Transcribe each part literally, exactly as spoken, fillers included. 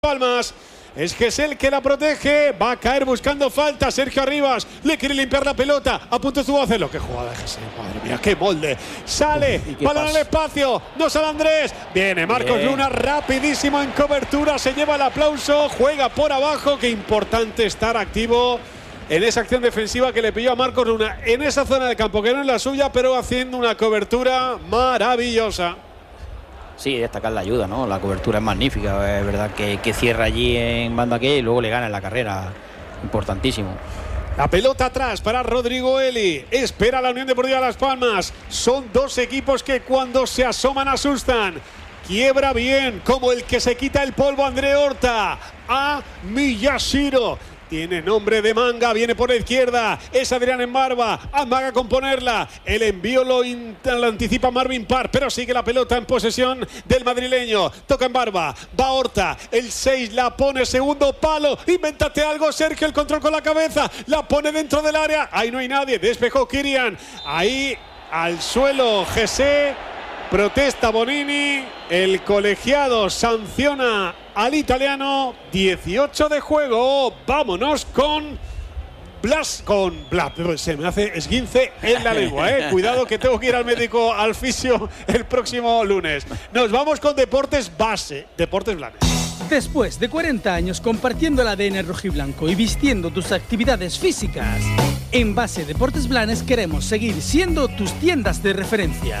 Palmas. Es Gesell que la protege, va a caer buscando falta. Sergio Arribas le quiere limpiar la pelota, a punto estuvo a hacerlo. Qué jugada de Gesell, madre mía, qué molde. Sale, balón al espacio, no sale Andrés. Viene Marcos Bien. Luna, rapidísimo en cobertura, se lleva el aplauso, juega por abajo. Qué importante estar activo en esa acción defensiva que le pilló a Marcos Luna en esa zona de campo que no es la suya, pero haciendo una cobertura maravillosa. Sí, destacar la ayuda, ¿no? La cobertura es magnífica, es verdad que, que cierra allí en banda que y luego le gana en la carrera, importantísimo. La pelota atrás para Rodrigo Eli, espera la Unión Deportiva Las Palmas. Son dos equipos que cuando se asoman asustan. Quiebra bien, como el que se quita el polvo André Horta, a Miyashiro. Tiene nombre de manga, viene por la izquierda, es Adrián Embarba, amaga con ponerla, el envío lo, lo anticipa Marvin Parr, pero sigue la pelota en posesión del madrileño, toca Embarba, va Horta, el seis la pone, segundo palo, invéntate algo Sergio, el control con la cabeza, la pone dentro del área, ahí no hay nadie, despejó Kirian, ahí al suelo Gesell, protesta Bonini, el colegiado sanciona al italiano, dieciocho de juego. Vámonos con Blas, con Blas, se me hace esguince en la lengua, eh. Cuidado que tengo que ir al médico, al fisio el próximo lunes. Nos vamos con Deportes Base, Deportes Blanes. Después de cuarenta años compartiendo el A D N rojiblanco y vistiendo tus actividades físicas, en Base Deportes Blanes queremos seguir siendo tus tiendas de referencia.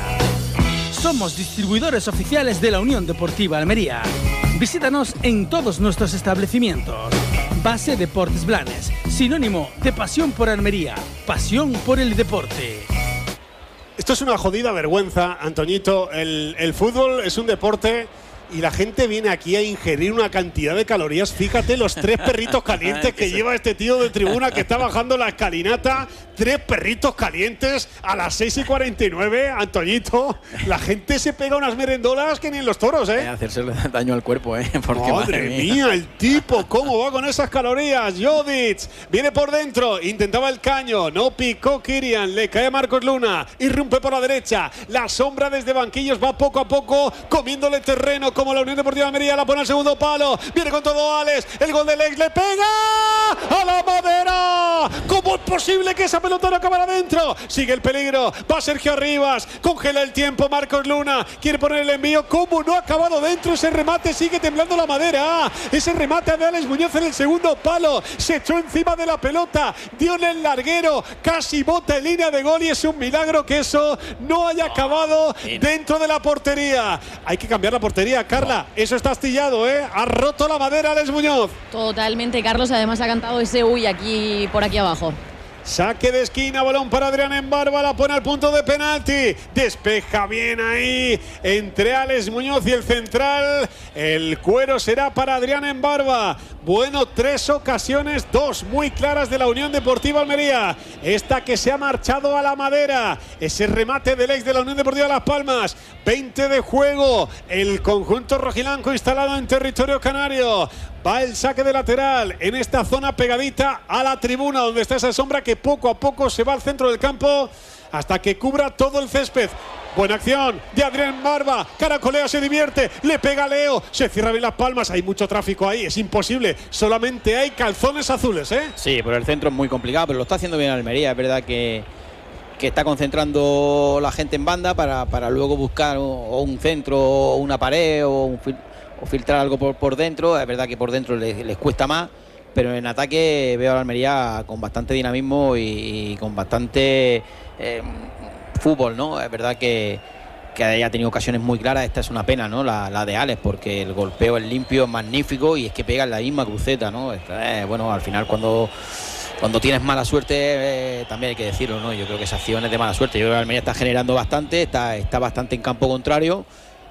Somos distribuidores oficiales de la Unión Deportiva Almería. Visítanos en todos nuestros establecimientos. Base Deportes Blanes, sinónimo de pasión por Almería, pasión por el deporte. Esto es una jodida vergüenza, Antoñito. El, el fútbol es un deporte y la gente viene aquí a ingerir una cantidad de calorías. Fíjate los tres perritos calientes que lleva este tío de tribuna que está bajando la escalinata. Tres perritos calientes a las seis y cuarenta y nueve, Antoñito. La gente se pega unas merendolas que ni en los toros, ¿eh? Hacerse daño al cuerpo, ¿eh? Porque, madre, madre mía. mía, el tipo, ¿cómo va con esas calorías? Jodic viene por dentro, intentaba el caño, no picó Kirian, le cae Marcos Luna, irrumpe por la derecha. La sombra desde banquillos va poco a poco comiéndole terreno como la Unión Deportiva Almería, la pone al segundo palo. Viene con todo Alex, el gol de Lex, le pega a la madera. ¿Cómo es posible que esa pelota no acabara adentro? Sigue el peligro, va Sergio Arribas, congela el tiempo Marcos Luna, quiere poner el envío, ¿cómo no ha acabado dentro? Ese remate, sigue temblando la madera, ese remate de Alex Muñoz en el segundo palo, se echó encima de la pelota, dio en el larguero, casi bota en línea de gol y es un milagro que eso no haya acabado dentro de la portería. Hay que cambiar la portería, Carla, eso está astillado, ¿eh? Ha roto la madera Alex Muñoz. Totalmente, Carlos, además ha cantado ese uy aquí, por aquí abajo. Saque de esquina, balón para Adrián Embarba, la pone al punto de penalti. Despeja bien ahí entre Alex Muñoz y el central. El cuero será para Adrián Embarba. Bueno, tres ocasiones, dos muy claras de la Unión Deportiva Almería. Esta que se ha marchado a la madera. Ese remate del ex de la Unión Deportiva Las Palmas. veinte de juego. El conjunto rojiblanco instalado en territorio canario. Va el saque de lateral en esta zona pegadita a la tribuna donde está esa sombra que poco a poco se va al centro del campo hasta que cubra todo el césped. Buena acción de Adrián Barba, caracolea, se divierte, le pega a Leo, se cierra bien Las Palmas, hay mucho tráfico ahí, es imposible, solamente hay calzones azules, ¿eh? Sí, pero el centro es muy complicado, pero lo está haciendo bien Almería, es verdad que, que está concentrando la gente en banda para, para luego buscar o un centro o una pared o un o filtrar algo por, por dentro. Es verdad que por dentro les, les cuesta más, pero en ataque veo a la Almería con bastante dinamismo y, y con bastante eh, fútbol, ¿no? Es verdad que, que haya tenido ocasiones muy claras. Esta es una pena, ¿no? La, la de Alex, porque el golpeo es limpio, es magnífico y es que pega en la misma cruceta, ¿no? Eh, bueno, al final cuando cuando tienes mala suerte, eh, también hay que decirlo, ¿no? Yo creo que esa acción es de mala suerte. Yo creo que la Almería está generando bastante, está, está bastante en campo contrario.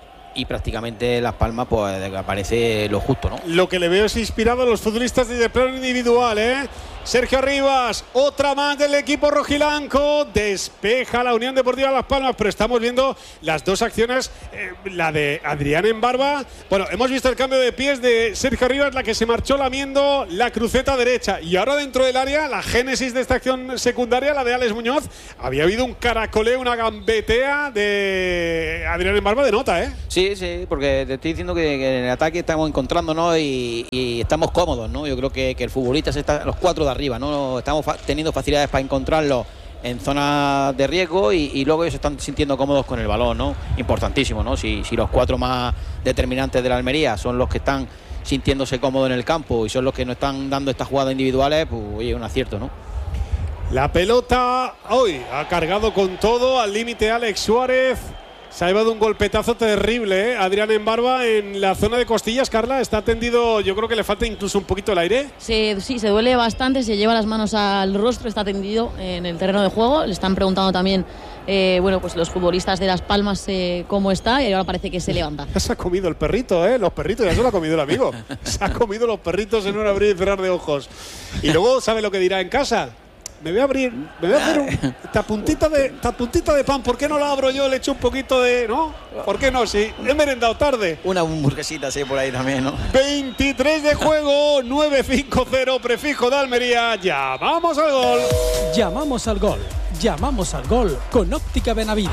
Y prácticamente Las Palmas pues aparece lo justo, ¿no? Lo que le veo es inspirado a los futbolistas de plano individual, ¿eh? Sergio Arribas, otra más del equipo rojilanco, despeja la Unión Deportiva Las Palmas, pero estamos viendo las dos acciones, eh, la de Adrián Embarba. Bueno, hemos visto el cambio de pies de Sergio Arribas, la que se marchó lamiendo la cruceta derecha, y ahora dentro del área, la génesis de esta acción secundaria, la de Alex Muñoz, había habido un caracoleo, una gambetea de Adrián Embarba de nota, ¿eh? Sí, sí, porque te estoy diciendo que, que en el ataque estamos encontrándonos y, y estamos cómodos, ¿no? Yo creo que, que el futbolista se está, los cuatro de arriba, ¿no? Estamos fa teniendo facilidades para encontrarlo en zonas de riesgo y, y luego ellos se están sintiendo cómodos con el balón, ¿no? Importantísimo, ¿no? Si, si los cuatro más determinantes de la Almería son los que están sintiéndose cómodos en el campo y son los que nos están dando estas jugadas individuales, pues oye, un acierto, ¿no? La pelota hoy ha cargado con todo al límite Alex Suárez. Se ha llevado un golpetazo terrible, ¿eh? Adrián Embarba en la zona de costillas. Carla, está tendido, yo creo que le falta incluso un poquito el aire. Sí, sí, se duele bastante, se lleva las manos al rostro, está tendido en el terreno de juego. Le están preguntando también, eh, bueno, pues los futbolistas de Las Palmas eh, cómo está, y ahora parece que se levanta. Ya se ha comido el perrito, ¿eh? Los perritos, ya se lo ha comido el amigo. Se ha comido los perritos en un abrir y cerrar de ojos. Y luego, ¿sabe lo que dirá en casa? Me voy a abrir, me voy a hacer un, esta puntita de, esta puntita de pan. ¿Por qué no la abro yo? Le echo un poquito de, ¿no? ¿Por qué no? Sí, he merendado tarde. Una hamburguesita así por ahí también, ¿no? veintitrés de juego, nueve cinco cero, prefijo de Almería. Llamamos al gol. Llamamos al gol. Llamamos al gol con Óptica Benavides.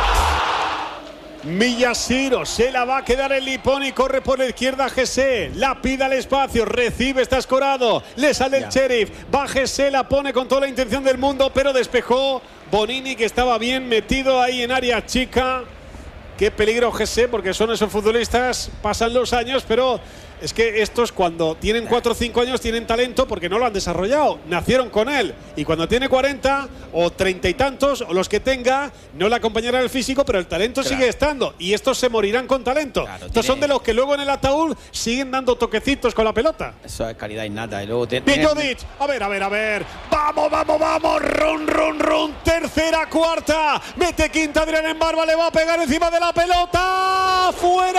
Millasiro, se la va a quedar el Lipón y corre por la izquierda Gessé, la pide al espacio, recibe, está escorado, le sale el sheriff, va Gessé, la pone con toda la intención del mundo, pero despejó Bonini, que estaba bien metido ahí en área chica. Qué peligro Gessé, porque son esos futbolistas, pasan los años, pero es que estos cuando tienen cuatro o cinco años tienen talento porque no lo han desarrollado, nacieron con él, y cuando tiene cuarenta o treinta y tantos o los que tenga, no le acompañará el físico, pero el talento claro. sigue estando, y estos se morirán con talento. Claro, estos tiene... son de los que luego en el ataúd siguen dando toquecitos con la pelota. Eso es calidad innata. Y luego te... Villodic, a ver, a ver, a ver, vamos, vamos, vamos, run, run, run, tercera, cuarta, mete quinta, Adrián Embarba, le va a pegar encima de la pelota,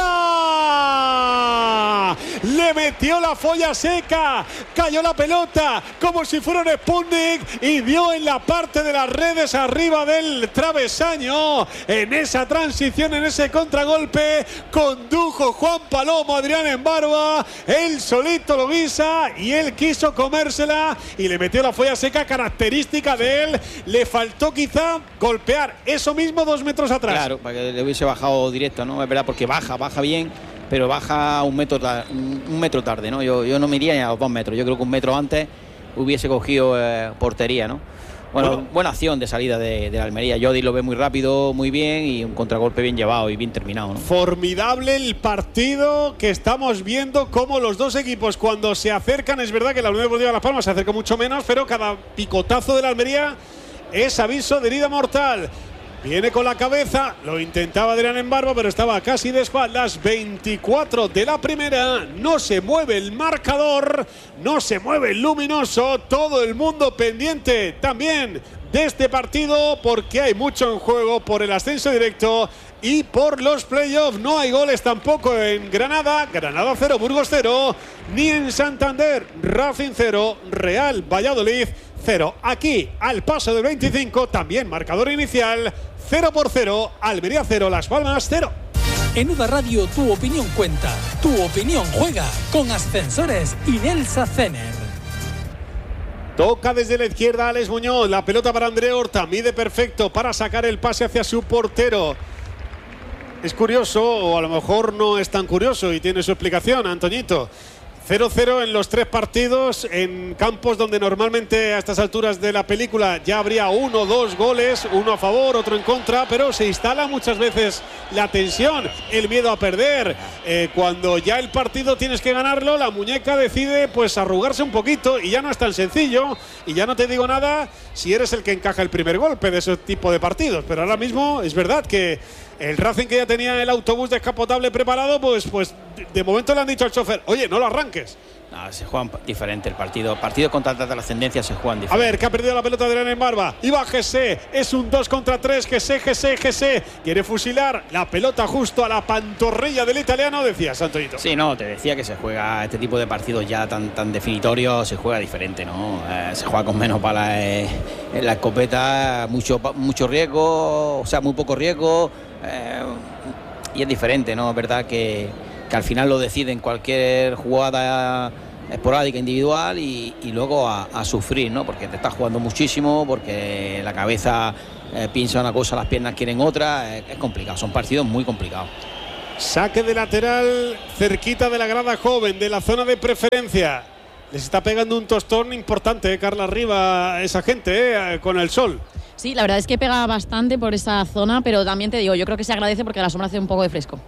fuera. Le metió la folla seca, cayó la pelota como si fuera un Sputnik y dio en la parte de las redes arriba del travesaño. En esa transición, en ese contragolpe, condujo Juan Palomo, Adrián Embarba, él solito lo guisa y él quiso comérsela y le metió la folla seca característica de él. Le faltó quizá golpear eso mismo dos metros atrás. Claro, para que le hubiese bajado directo, ¿no? Es verdad, porque baja, baja bien, pero baja un metro, un metro tarde, ¿no? Yo, yo no me iría ni a los dos metros. Yo creo que un metro antes hubiese cogido eh, portería, ¿no? Bueno, bueno, buena acción de salida de, de la Almería. Jody lo ve muy rápido, muy bien, y un contragolpe bien llevado y bien terminado, ¿no? Formidable el partido que estamos viendo, cómo los dos equipos cuando se acercan, es verdad que la Unión Deportiva de Las Palmas se acerca mucho menos, pero cada picotazo de la Almería es aviso de herida mortal. Viene con la cabeza, lo intentaba Adrián Embarba, pero estaba casi de espaldas. veinticuatro de la primera, no se mueve el marcador, no se mueve el luminoso, todo el mundo pendiente también de este partido porque hay mucho en juego por el ascenso directo y por los playoffs. No hay goles tampoco en Granada, Granada cero, Burgos cero, ni en Santander, Racing cero, Real Valladolid cero. Aquí, al paso del veinticinco, también marcador inicial, cero por cero, Almería cero, Las Palmas cero. En U D A Radio tu opinión cuenta, tu opinión juega con Ascensores Inelsa Cener. Toca desde la izquierda Alex Muñoz, la pelota para André Horta, mide perfecto para sacar el pase hacia su portero. Es curioso, o a lo mejor no es tan curioso y tiene su explicación, Antoñito. cero cero en los tres partidos, en campos donde normalmente a estas alturas de la película ya habría uno o dos goles, uno a favor, otro en contra, pero se instala muchas veces la tensión, el miedo a perder. Eh, cuando ya el partido tienes que ganarlo, la muñeca decide pues arrugarse un poquito y ya no es tan sencillo. Y ya no te digo nada si eres el que encaja el primer golpe de ese tipo de partidos, pero ahora mismo es verdad que el Racing, que ya tenía el autobús descapotable preparado, pues, pues de momento le han dicho al chofer, oye, no lo arranques. No, se juegan diferente el partido. Partidos con tanta trascendencia se juegan diferente. A ver, que ha perdido la pelota de Adrián Barba. Y va G C. Es un dos contra tres. G C, G C, G C. Quiere fusilar la pelota justo a la pantorrilla del italiano, decía Santoito. Sí, no, te decía que se juega este tipo de partidos ya tan, tan definitorios, se juega diferente, ¿no? Eh, se juega con menos balas eh, en la escopeta, mucho, mucho riesgo, o sea, muy poco riesgo. Eh, y es diferente, ¿no? Es verdad que. que al final lo deciden cualquier jugada esporádica individual y, y luego a, a sufrir, ¿no? Porque te estás jugando muchísimo, porque la cabeza eh, piensa una cosa, las piernas quieren otra, es, es complicado, son partidos muy complicados. Saque de lateral cerquita de la grada joven, de la zona de preferencia. Les está pegando un tostón importante, eh, Carla, arriba esa gente, eh, con el sol. Sí, la verdad es que pega bastante por esa zona, pero también te digo, yo creo que se agradece porque a la sombra hace un poco de fresco.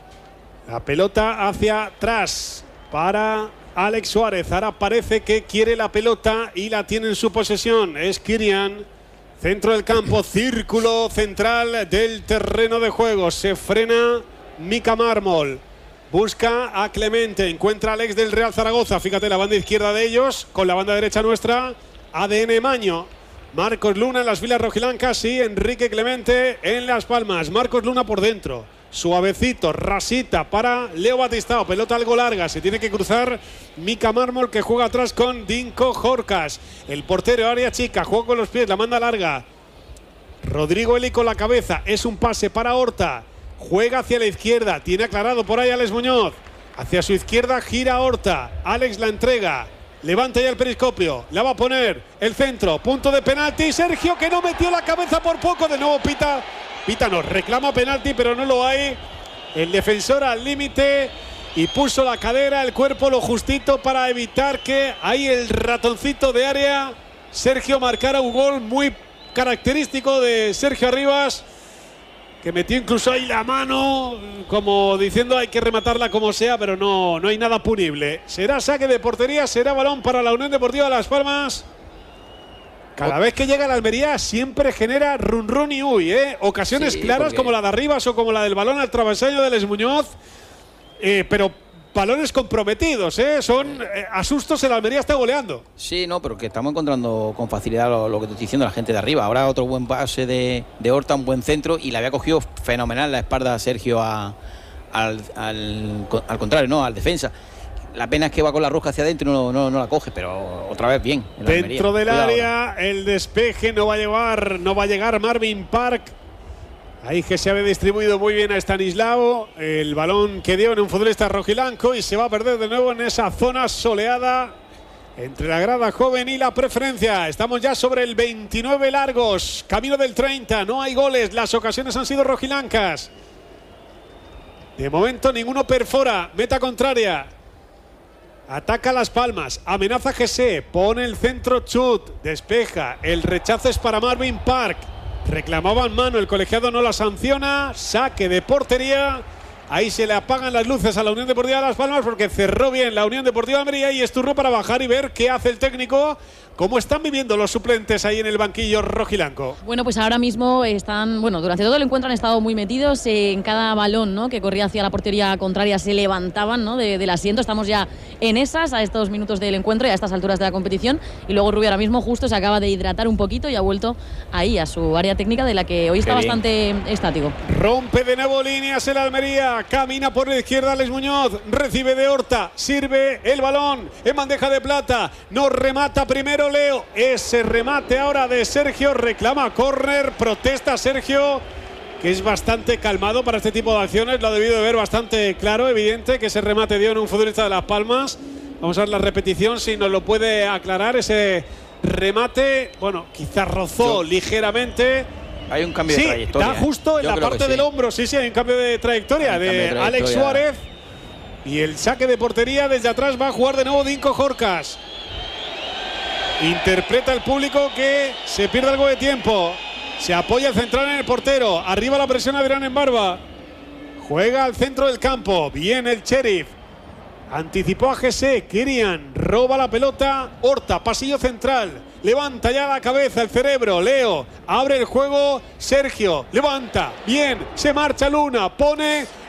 La pelota hacia atrás para Alex Suárez. Ahora parece que quiere la pelota y la tiene en su posesión. Es Kirian. Centro del campo, círculo central del terreno de juego. Se frena Mika Mármol. Busca a Clemente. Encuentra a Alex del Real Zaragoza. Fíjate la banda izquierda de ellos. Con la banda derecha nuestra. A D N Maño. Marcos Luna en las filas rojilancas y Enrique Clemente en Las Palmas. Marcos Luna por dentro. Suavecito, rasita para Leo Batistao. Pelota algo larga. Se tiene que cruzar Mika Mármol, que juega atrás con Dinko Jorcas. El portero, área chica. Juega con los pies. La manda larga. Rodrigo Eli con la cabeza. Es un pase para Horta. Juega hacia la izquierda. Tiene aclarado por ahí Alex Muñoz. Hacia su izquierda gira Horta. Alex la entrega. Levanta ya el periscopio. La va a poner el centro. Punto de penalti. Sergio, que no metió la cabeza por poco. De nuevo pita. Pita no, reclama penalti, pero no lo hay. El defensor al límite y puso la cadera, el cuerpo lo justito para evitar que ahí el ratoncito de área Sergio marcara un gol muy característico de Sergio Arribas, que metió incluso ahí la mano, como diciendo hay que rematarla como sea, pero no, no hay nada punible. Será saque de portería, será balón para la Unión Deportiva Las Palmas. Cada vez que llega a la Almería siempre genera run run y uy, ¿eh? Ocasiones sí, claras porque... como la de Arribas o como la del balón al travesaño de Les Muñoz, eh, pero balones comprometidos, ¿eh? Son eh, asustos, el Almería está goleando. Sí, no, pero que estamos encontrando con facilidad lo, lo que te estoy diciendo la gente de arriba. Ahora otro buen pase de, de Horta, un buen centro y le había cogido fenomenal la espalda a Sergio a, al, al, al contrario, no, al defensa. La pena es que va con la roja hacia adentro y no, no, no la coge, pero otra vez bien. Dentro del Cuidado. área, el despeje no va a llevar, no va a llegar Marvin Park. Ahí que se había distribuido muy bien a Stanislao. El balón que dio en un futbolista rojilanco y se va a perder de nuevo en esa zona soleada entre la grada joven y la preferencia. Estamos ya sobre el veintinueve largos, camino del treinta. No hay goles, las ocasiones han sido rojilancas. De momento ninguno perfora, meta contraria. Ataca Las Palmas, amenaza G C, pone el centro Chut, despeja, el rechazo es para Marvin Park. Reclamaban mano, el colegiado no la sanciona, saque de portería. Ahí se le apagan las luces a la Unión Deportiva Las Palmas porque cerró bien la Unión Deportiva Almería y es turno para bajar y ver qué hace el técnico. ¿Cómo están viviendo los suplentes ahí en el banquillo rojilanco? Bueno, pues ahora mismo están, bueno, durante todo el encuentro han estado muy metidos en cada balón, ¿no?, que corría hacia la portería contraria, se levantaban, ¿no?, de, del asiento. Estamos ya en esas, a estos minutos del encuentro y a estas alturas de la competición. Y luego Rubio ahora mismo justo se acaba de hidratar un poquito y ha vuelto ahí a su área técnica, de la que hoy está bastante estático. Rompe de nuevo líneas el Almería, camina por la izquierda Alex Muñoz, recibe de Horta, sirve el balón en bandeja de plata, no remata primero Leo, ese remate ahora de Sergio, reclama córner, protesta Sergio, que es bastante calmado para este tipo de acciones, lo ha debido de ver bastante claro, evidente que ese remate dio en un futbolista de Las Palmas. Vamos a ver la repetición si nos lo puede aclarar. Ese remate, bueno, quizás rozó Yo. ligeramente. Hay un cambio sí, de trayectoria. Está justo en Yo la parte del sí. hombro, sí, sí, hay un cambio de trayectoria de, de trayectoria. Alex Suárez. Y el saque de portería desde atrás va a jugar de nuevo Dinko Jorcas. Interpreta el público que se pierde algo de tiempo. Se apoya el central en el portero. Arriba la presión Adrián en barba. Juega al centro del campo. Bien el Sheriff. Anticipó a G C. Kirian roba la pelota. Horta, pasillo central. Levanta ya la cabeza, el cerebro. Leo abre el juego. Sergio levanta. Bien, se marcha Luna. Pone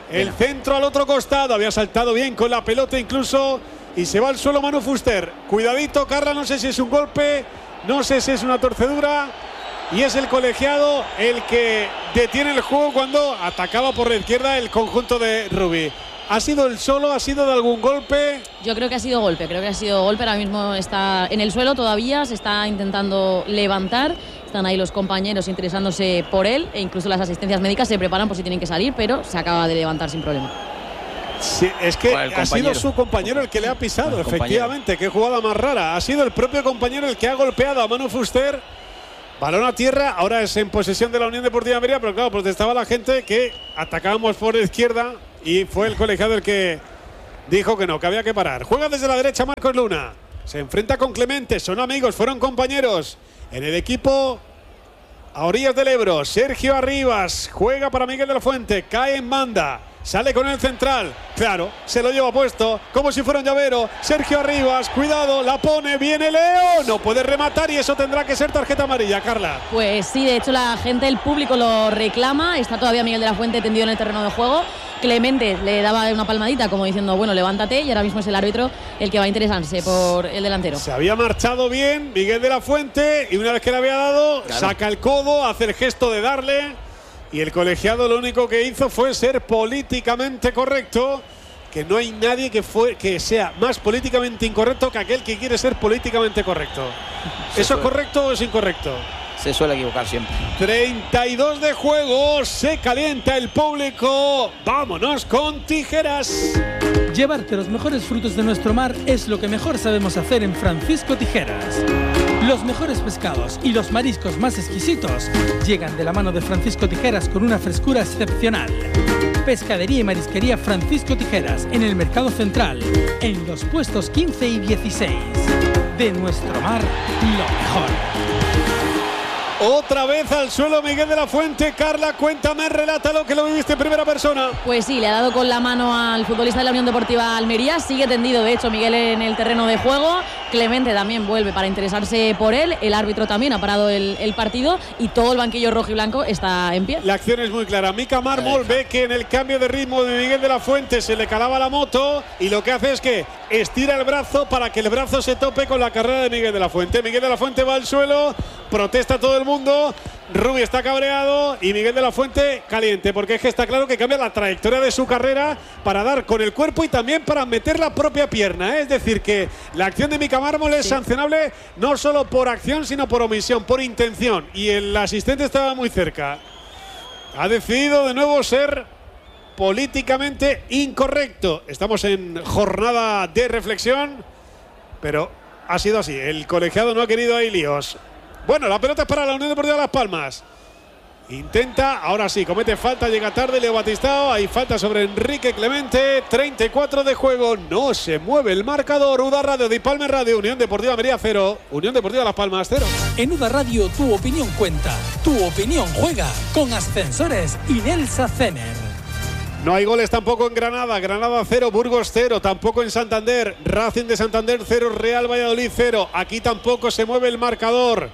El centro al otro costado. Había saltado bien con la pelota incluso. Y se va al suelo Manu Fuster. Cuidadito, Carla, no sé si es un golpe, no sé si es una torcedura. Y es el colegiado el que detiene el juego cuando atacaba por la izquierda el conjunto de Rubí. ¿Ha sido el solo? ¿Ha sido de algún golpe? Yo creo que ha sido golpe, creo que ha sido golpe. Ahora mismo está en el suelo todavía, se está intentando levantar. Están ahí los compañeros interesándose por él e incluso las asistencias médicas se preparan por si tienen que salir, pero se acaba de levantar sin problema. Sí, es que ha sido su compañero el que le ha pisado, efectivamente. Qué jugada más rara. Ha sido el propio compañero el que ha golpeado a Manu Fuster. Balón a tierra, ahora es en posesión de la Unión Deportiva Almería, pero claro, protestaba la gente que atacábamos por izquierda y fue el colegiado el que dijo que no, que había que parar. Juega desde la derecha Marcos Luna. Se enfrenta con Clemente, son amigos, fueron compañeros en el equipo a orillas del Ebro. Sergio Arribas juega para Miguel de la Fuente, cae en banda. Sale con el central, claro, se lo lleva puesto, como si fuera un llavero. Sergio Arribas, cuidado, la pone, viene Leo, no puede rematar y eso tendrá que ser tarjeta amarilla, Carla. Pues sí, de hecho la gente, el público lo reclama, está todavía Miguel de la Fuente tendido en el terreno de juego. Clemente le daba una palmadita como diciendo, bueno, levántate, y ahora mismo es el árbitro el que va a interesarse por el delantero. Se había marchado bien Miguel de la Fuente y una vez que le había dado, claro, saca el codo, hace el gesto de darle. Y el colegiado lo único que hizo fue ser políticamente correcto, que no hay nadie que, fue, que sea más políticamente incorrecto que aquel que quiere ser políticamente correcto. Se ¿Eso suele. es correcto o es incorrecto? Se suele equivocar siempre. treinta y dos de juego, se calienta el público. Vámonos con tijeras. Llevarte los mejores frutos de nuestro mar es lo que mejor sabemos hacer en Francisco Tijeras. Los mejores pescados y los mariscos más exquisitos llegan de la mano de Francisco Tijeras con una frescura excepcional. Pescadería y marisquería Francisco Tijeras en el Mercado Central, en los puestos quince y dieciséis. De nuestro mar, lo mejor. Otra vez al suelo Miguel de la Fuente. Carla, cuéntame, relátalo, que lo viviste en primera persona. Pues sí, le ha dado con la mano al futbolista de la Unión Deportiva Almería. Sigue tendido, de hecho, Miguel en el terreno de juego. Clemente también vuelve para interesarse por él. El árbitro también ha parado el, el partido y todo el banquillo rojo y blanco está en pie. La acción es muy clara. Mica Mármol ve que en el cambio de ritmo de Miguel de la Fuente se le calaba la moto y lo que hace es que estira el brazo para que el brazo se tope con la carrera de Miguel de la Fuente. Miguel de la Fuente va al suelo, protesta todo el mundo. Rubí está cabreado y Miguel de la Fuente caliente, porque es que está claro que cambia la trayectoria de su carrera para dar con el cuerpo y también para meter la propia pierna, ¿eh? Es decir, que la acción de Mica Mármol es sí. sancionable no solo por acción, sino por omisión, por intención. Y el asistente estaba muy cerca. Ha decidido de nuevo ser políticamente incorrecto. Estamos en jornada de reflexión, pero ha sido así. El colegiado no ha querido ahí líos. Bueno, la pelota es para la Unión Deportiva Las Palmas. Intenta, ahora sí, comete falta, llega tarde Leo Batistao. Hay falta sobre Enrique Clemente. treinta y cuatro de juego, no se mueve el marcador. U D A Radio, Di Palma Radio, Unión Deportiva Almería cero, Unión Deportiva Las Palmas cero. En U D A Radio tu opinión cuenta, tu opinión juega con Ascensores Inelsa Cener. No hay goles tampoco en Granada. Granada cero, Burgos cero. Tampoco en Santander. Racing de Santander cero, Real Valladolid cero. Aquí tampoco se mueve el marcador.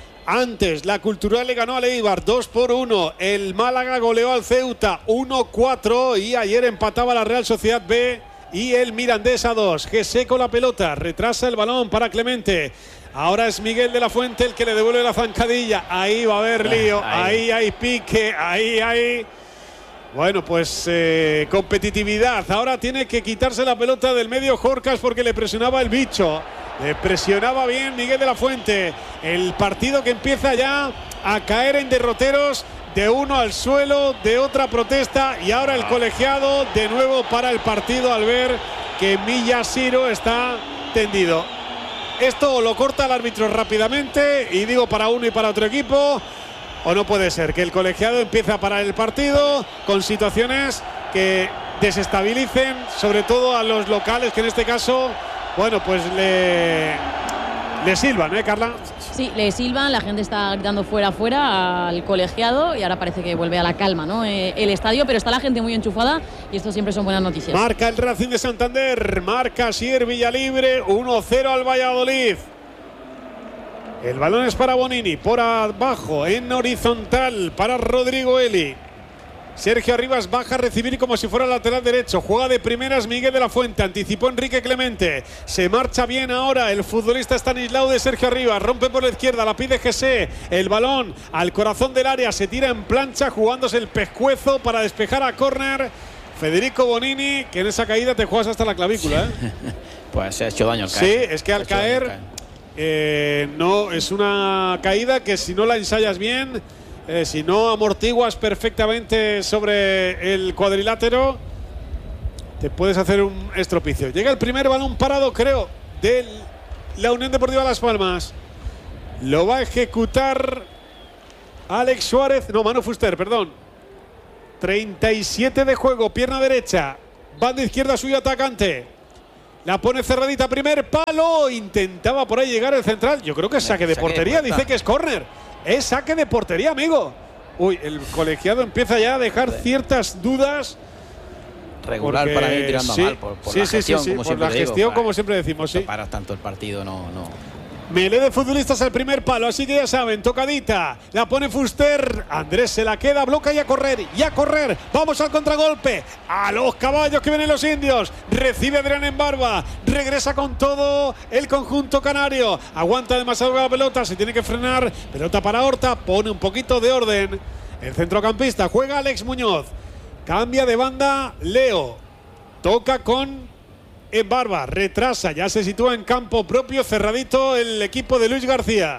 Antes, la Cultural le ganó al Eibar dos por uno. El Málaga goleó al Ceuta uno cuatro. Y ayer empataba la Real Sociedad B y el Mirandés a dos. Gesé con la pelota. Retrasa el balón para Clemente. Ahora es Miguel de la Fuente el que le devuelve la zancadilla. Ahí va a haber lío. Ahí hay pique. Ahí hay... Bueno, pues eh, competitividad. Ahora tiene que quitarse la pelota del medio Jorcas porque le presionaba el bicho. Le presionaba bien Miguel de la Fuente. El partido que empieza ya a caer en derroteros. De uno al suelo, de otra protesta. Y ahora el colegiado de nuevo para el partido al ver que Miyashiro está tendido. Esto lo corta el árbitro rápidamente. Y digo para uno y para otro equipo. O no puede ser que el colegiado empiece a parar el partido con situaciones que desestabilicen sobre todo a los locales, que en este caso, bueno, pues le, le silban, ¿eh, Carla? Sí, le silban, la gente está gritando fuera, fuera al colegiado y ahora parece que vuelve a la calma, ¿no? Eh, el estadio, pero está la gente muy enchufada y esto siempre son buenas noticias. Marca el Racing de Santander, marca Sier Villalibre, uno cero al Valladolid. El balón es para Bonini, por abajo, en horizontal, para Rodrigo Eli. Sergio Arribas baja a recibir como si fuera lateral derecho. Juega de primeras Miguel de la Fuente. Anticipó Enrique Clemente. Se marcha bien ahora el futbolista Stanislao de Sergio Arribas. Rompe por la izquierda, la pide José. El balón al corazón del área. Se tira en plancha jugándose el pescuezo para despejar a córner. Federico Bonini, que en esa caída te juegas hasta la clavícula, ¿eh? Pues se ha hecho daño al caer. Sí, es que al caer eh, no es una caída que si no la ensayas bien, eh, si no amortiguas perfectamente sobre el cuadrilátero, te puedes hacer un estropicio. Llega el primer balón parado, creo, de la Unión Deportiva Las Palmas. Lo va a ejecutar Alex Suárez, no, Manu Fuster, perdón. treinta y siete de juego, pierna derecha, banda izquierda suyo atacante. La pone cerradita, primer palo. Intentaba por ahí llegar el central. Yo creo que es saque de portería, dice que es córner. Es saque de portería, amigo. Uy, el colegiado empieza ya a dejar ciertas dudas. Regular porque, para mí tirando sí, mal por, por sí, la sí, gestión, sí, sí, como por siempre la digo, gestión, para, como siempre decimos, sí. Paras tanto el partido, no, no. Melee de futbolistas al primer palo, así que ya saben, tocadita, la pone Fuster, Andrés se la queda, bloca y a correr, y a correr, vamos al contragolpe, a los caballos que vienen los indios, recibe Adrián en barba, regresa con todo el conjunto canario, aguanta demasiado la pelota, se tiene que frenar, pelota para Horta, pone un poquito de orden, el centrocampista, juega Alex Muñoz, cambia de banda Leo, toca con en barba, retrasa, ya se sitúa en campo propio, cerradito el equipo de Luis García.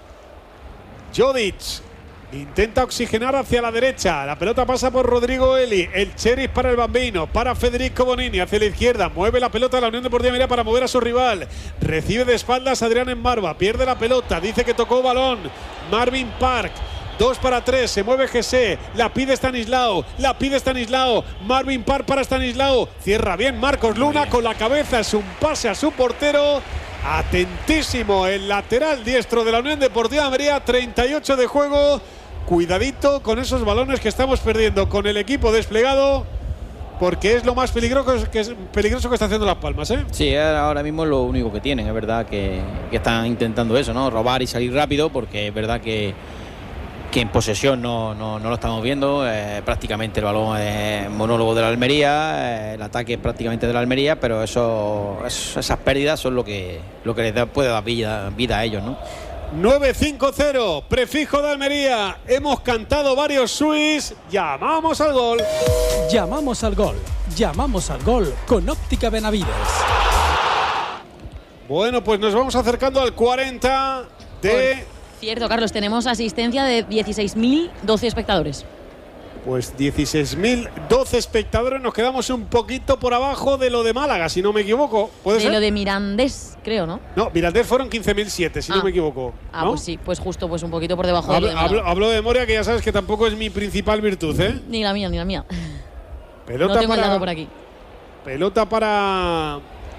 Jodic intenta oxigenar hacia la derecha, la pelota pasa por Rodrigo Eli, el Cheris para el Bambino, para Federico Bonini, hacia la izquierda, mueve la pelota de la Unión Deportiva Almería para mover a su rival, recibe de espaldas Adrián en barba, pierde la pelota, dice que tocó balón, Marvin Park. Dos para tres, se mueve José, la pide Stanislao, la pide Stanislao, Marvin Park para Stanislao, cierra bien Marcos Luna bien. Con la cabeza, es un pase a su portero, atentísimo el lateral diestro de la Unión Deportiva Almería, treinta y ocho de juego, cuidadito con esos balones que estamos perdiendo con el equipo desplegado, porque es lo más peligroso que, es, peligroso que está haciendo Las Palmas, ¿eh? Sí, ahora mismo es lo único que tienen, es verdad que, que están intentando eso, ¿no? Robar y salir rápido, porque es verdad que que en posesión no, no, no lo estamos viendo, eh, prácticamente el balón es monólogo de la Almería, eh, el ataque es prácticamente de la Almería, pero eso, eso, esas pérdidas son lo que, lo que les da, puede dar vida, vida a ellos, ¿no? nueve cinco cero, prefijo de Almería, hemos cantado varios suis, llamamos al gol. Llamamos al gol, llamamos al gol con Óptica Benavides. Bueno, pues nos vamos acercando al cuarenta de... Cierto, Carlos, tenemos asistencia de dieciséis mil doce espectadores. Pues dieciséis mil doce espectadores, nos quedamos un poquito por abajo de lo de Málaga, si no me equivoco. ¿Puede de ser? Lo de Mirandés, creo, ¿no? No, Mirandés fueron quince mil siete, si ah. no me equivoco. Ah, ¿no? pues sí, pues justo, pues un poquito por debajo hablo, de, lo de hablo, hablo de memoria, que ya sabes que tampoco es mi principal virtud, ¿eh? Ni la mía, ni la mía. Pelota no tengo para, el dado por aquí. Pelota para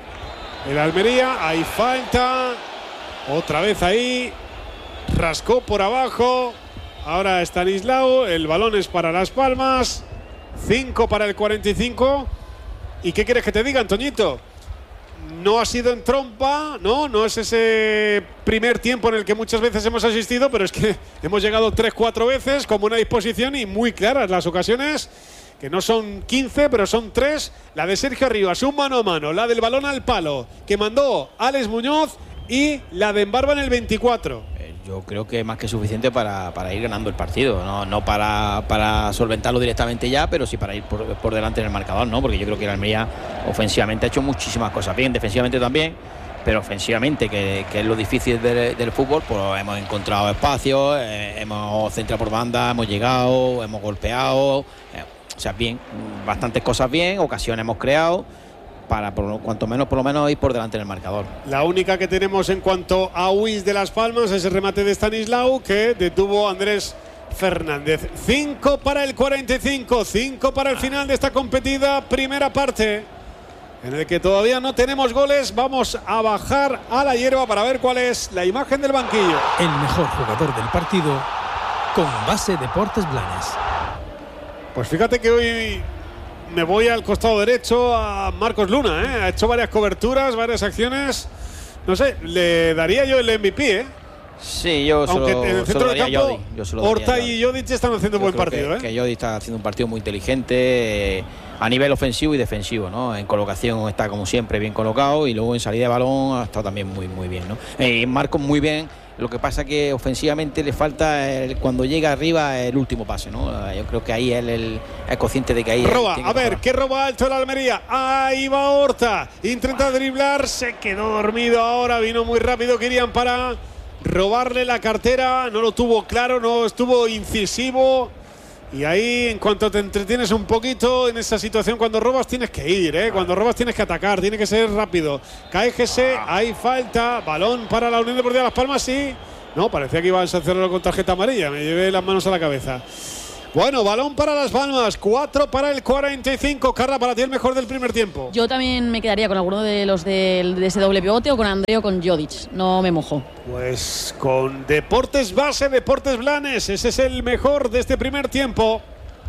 el Almería, hay falta. Otra vez ahí. Rascó por abajo. Ahora Stanislao. El balón es para Las Palmas. cinco para el cuarenta y cinco. ¿Y qué quieres que te diga, Antoñito? No ha sido en trompa, ¿no? No es ese primer tiempo en el que muchas veces hemos asistido, pero es que hemos llegado tres, cuatro veces con buena disposición y muy claras las ocasiones, que no son quince, pero son tres. La de Sergio Arribas, un mano a mano. La del balón al palo, que mandó Alex Muñoz, y la de Embarba en el veinticuatro. Yo creo que es más que suficiente para, para ir ganando el partido, no, no para, para solventarlo directamente ya, pero sí para ir por, por delante en el marcador, ¿no? Porque yo creo que el Almería ofensivamente ha hecho muchísimas cosas bien, defensivamente también, pero ofensivamente, que, que es lo difícil de, del fútbol, pues hemos encontrado espacios, eh, hemos centrado por banda, hemos llegado, hemos golpeado, eh, o sea, bien, bastantes cosas bien, ocasiones hemos creado, para por, cuanto menos por lo menos ir por delante en el marcador. La única que tenemos en cuanto a U I S de Las Palmas es el remate de Stanislao, que detuvo Andrés Fernández. cinco para el cuarenta y cinco, cinco para el final de esta competida primera parte, en el que todavía no tenemos goles. Vamos a bajar a la hierba para ver cuál es la imagen del banquillo. El mejor jugador del partido con Base Deportes Blanes. Pues fíjate que hoy me voy al costado derecho a Marcos Luna, ¿eh? Ha hecho varias coberturas, varias acciones. No sé, le daría yo el M V P, ¿eh? Sí, yo Aunque solo, en el centro solo del daría campo, Jodi. Yo solo daría Horta Jodi. y Jodic están haciendo Yo buen creo partido. que, ¿eh? que Jodi está haciendo un partido muy inteligente eh, a nivel ofensivo y defensivo, ¿no? En colocación está como siempre bien colocado y luego en salida de balón ha estado también muy muy bien, ¿no? Eh, en marcos muy bien. Lo que pasa que ofensivamente le falta el, cuando llega arriba el último pase, ¿no? Yo creo que ahí él, él es consciente de que ahí roba, tiene a que ver, mejorar. ¿qué roba alto el Almería? Ahí va Horta, intenta driblar, se quedó dormido ahora, vino muy rápido Kirian para robarle la cartera, no lo tuvo claro, no estuvo incisivo. Y ahí, en cuanto te entretienes un poquito en esa situación, cuando robas tienes que ir, ¿eh? Cuando robas tienes que atacar, tiene que ser rápido. Cae G S, hay falta, balón para la Unión Deportiva Las Palmas, sí. No, parecía que iba a sancionarlo con tarjeta amarilla, me llevé las manos a la cabeza. Bueno, balón para Las Palmas, cuatro para el cuarenta y cinco. Carla, para ti el mejor del primer tiempo. Yo también me quedaría con alguno de los del- de ese doble pivote o con André o con Jodic. No me mojo. Pues con Deportes Base, Deportes Blanes, ese es el mejor de este primer tiempo.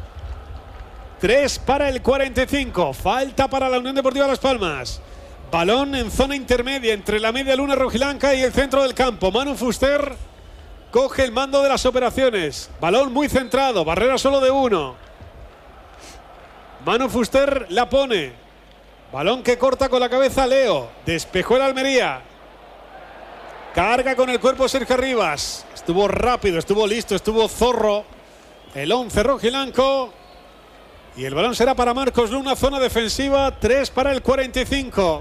tres para el cuarenta y cinco, falta para la Unión Deportiva Las Palmas. Balón en zona intermedia entre la media luna rojiblanca y el centro del campo. Manu Fuster coge el mando de las operaciones. Balón muy centrado, barrera solo de uno. Manu Fuster la pone. Balón que corta con la cabeza Leo. Despejó el Almería. Carga con el cuerpo Sergio Rivas. Estuvo rápido, estuvo listo, estuvo zorro. El once rojiblanco. Y el balón será para Marcos Luna, zona defensiva, tres para el cuarenta y cinco.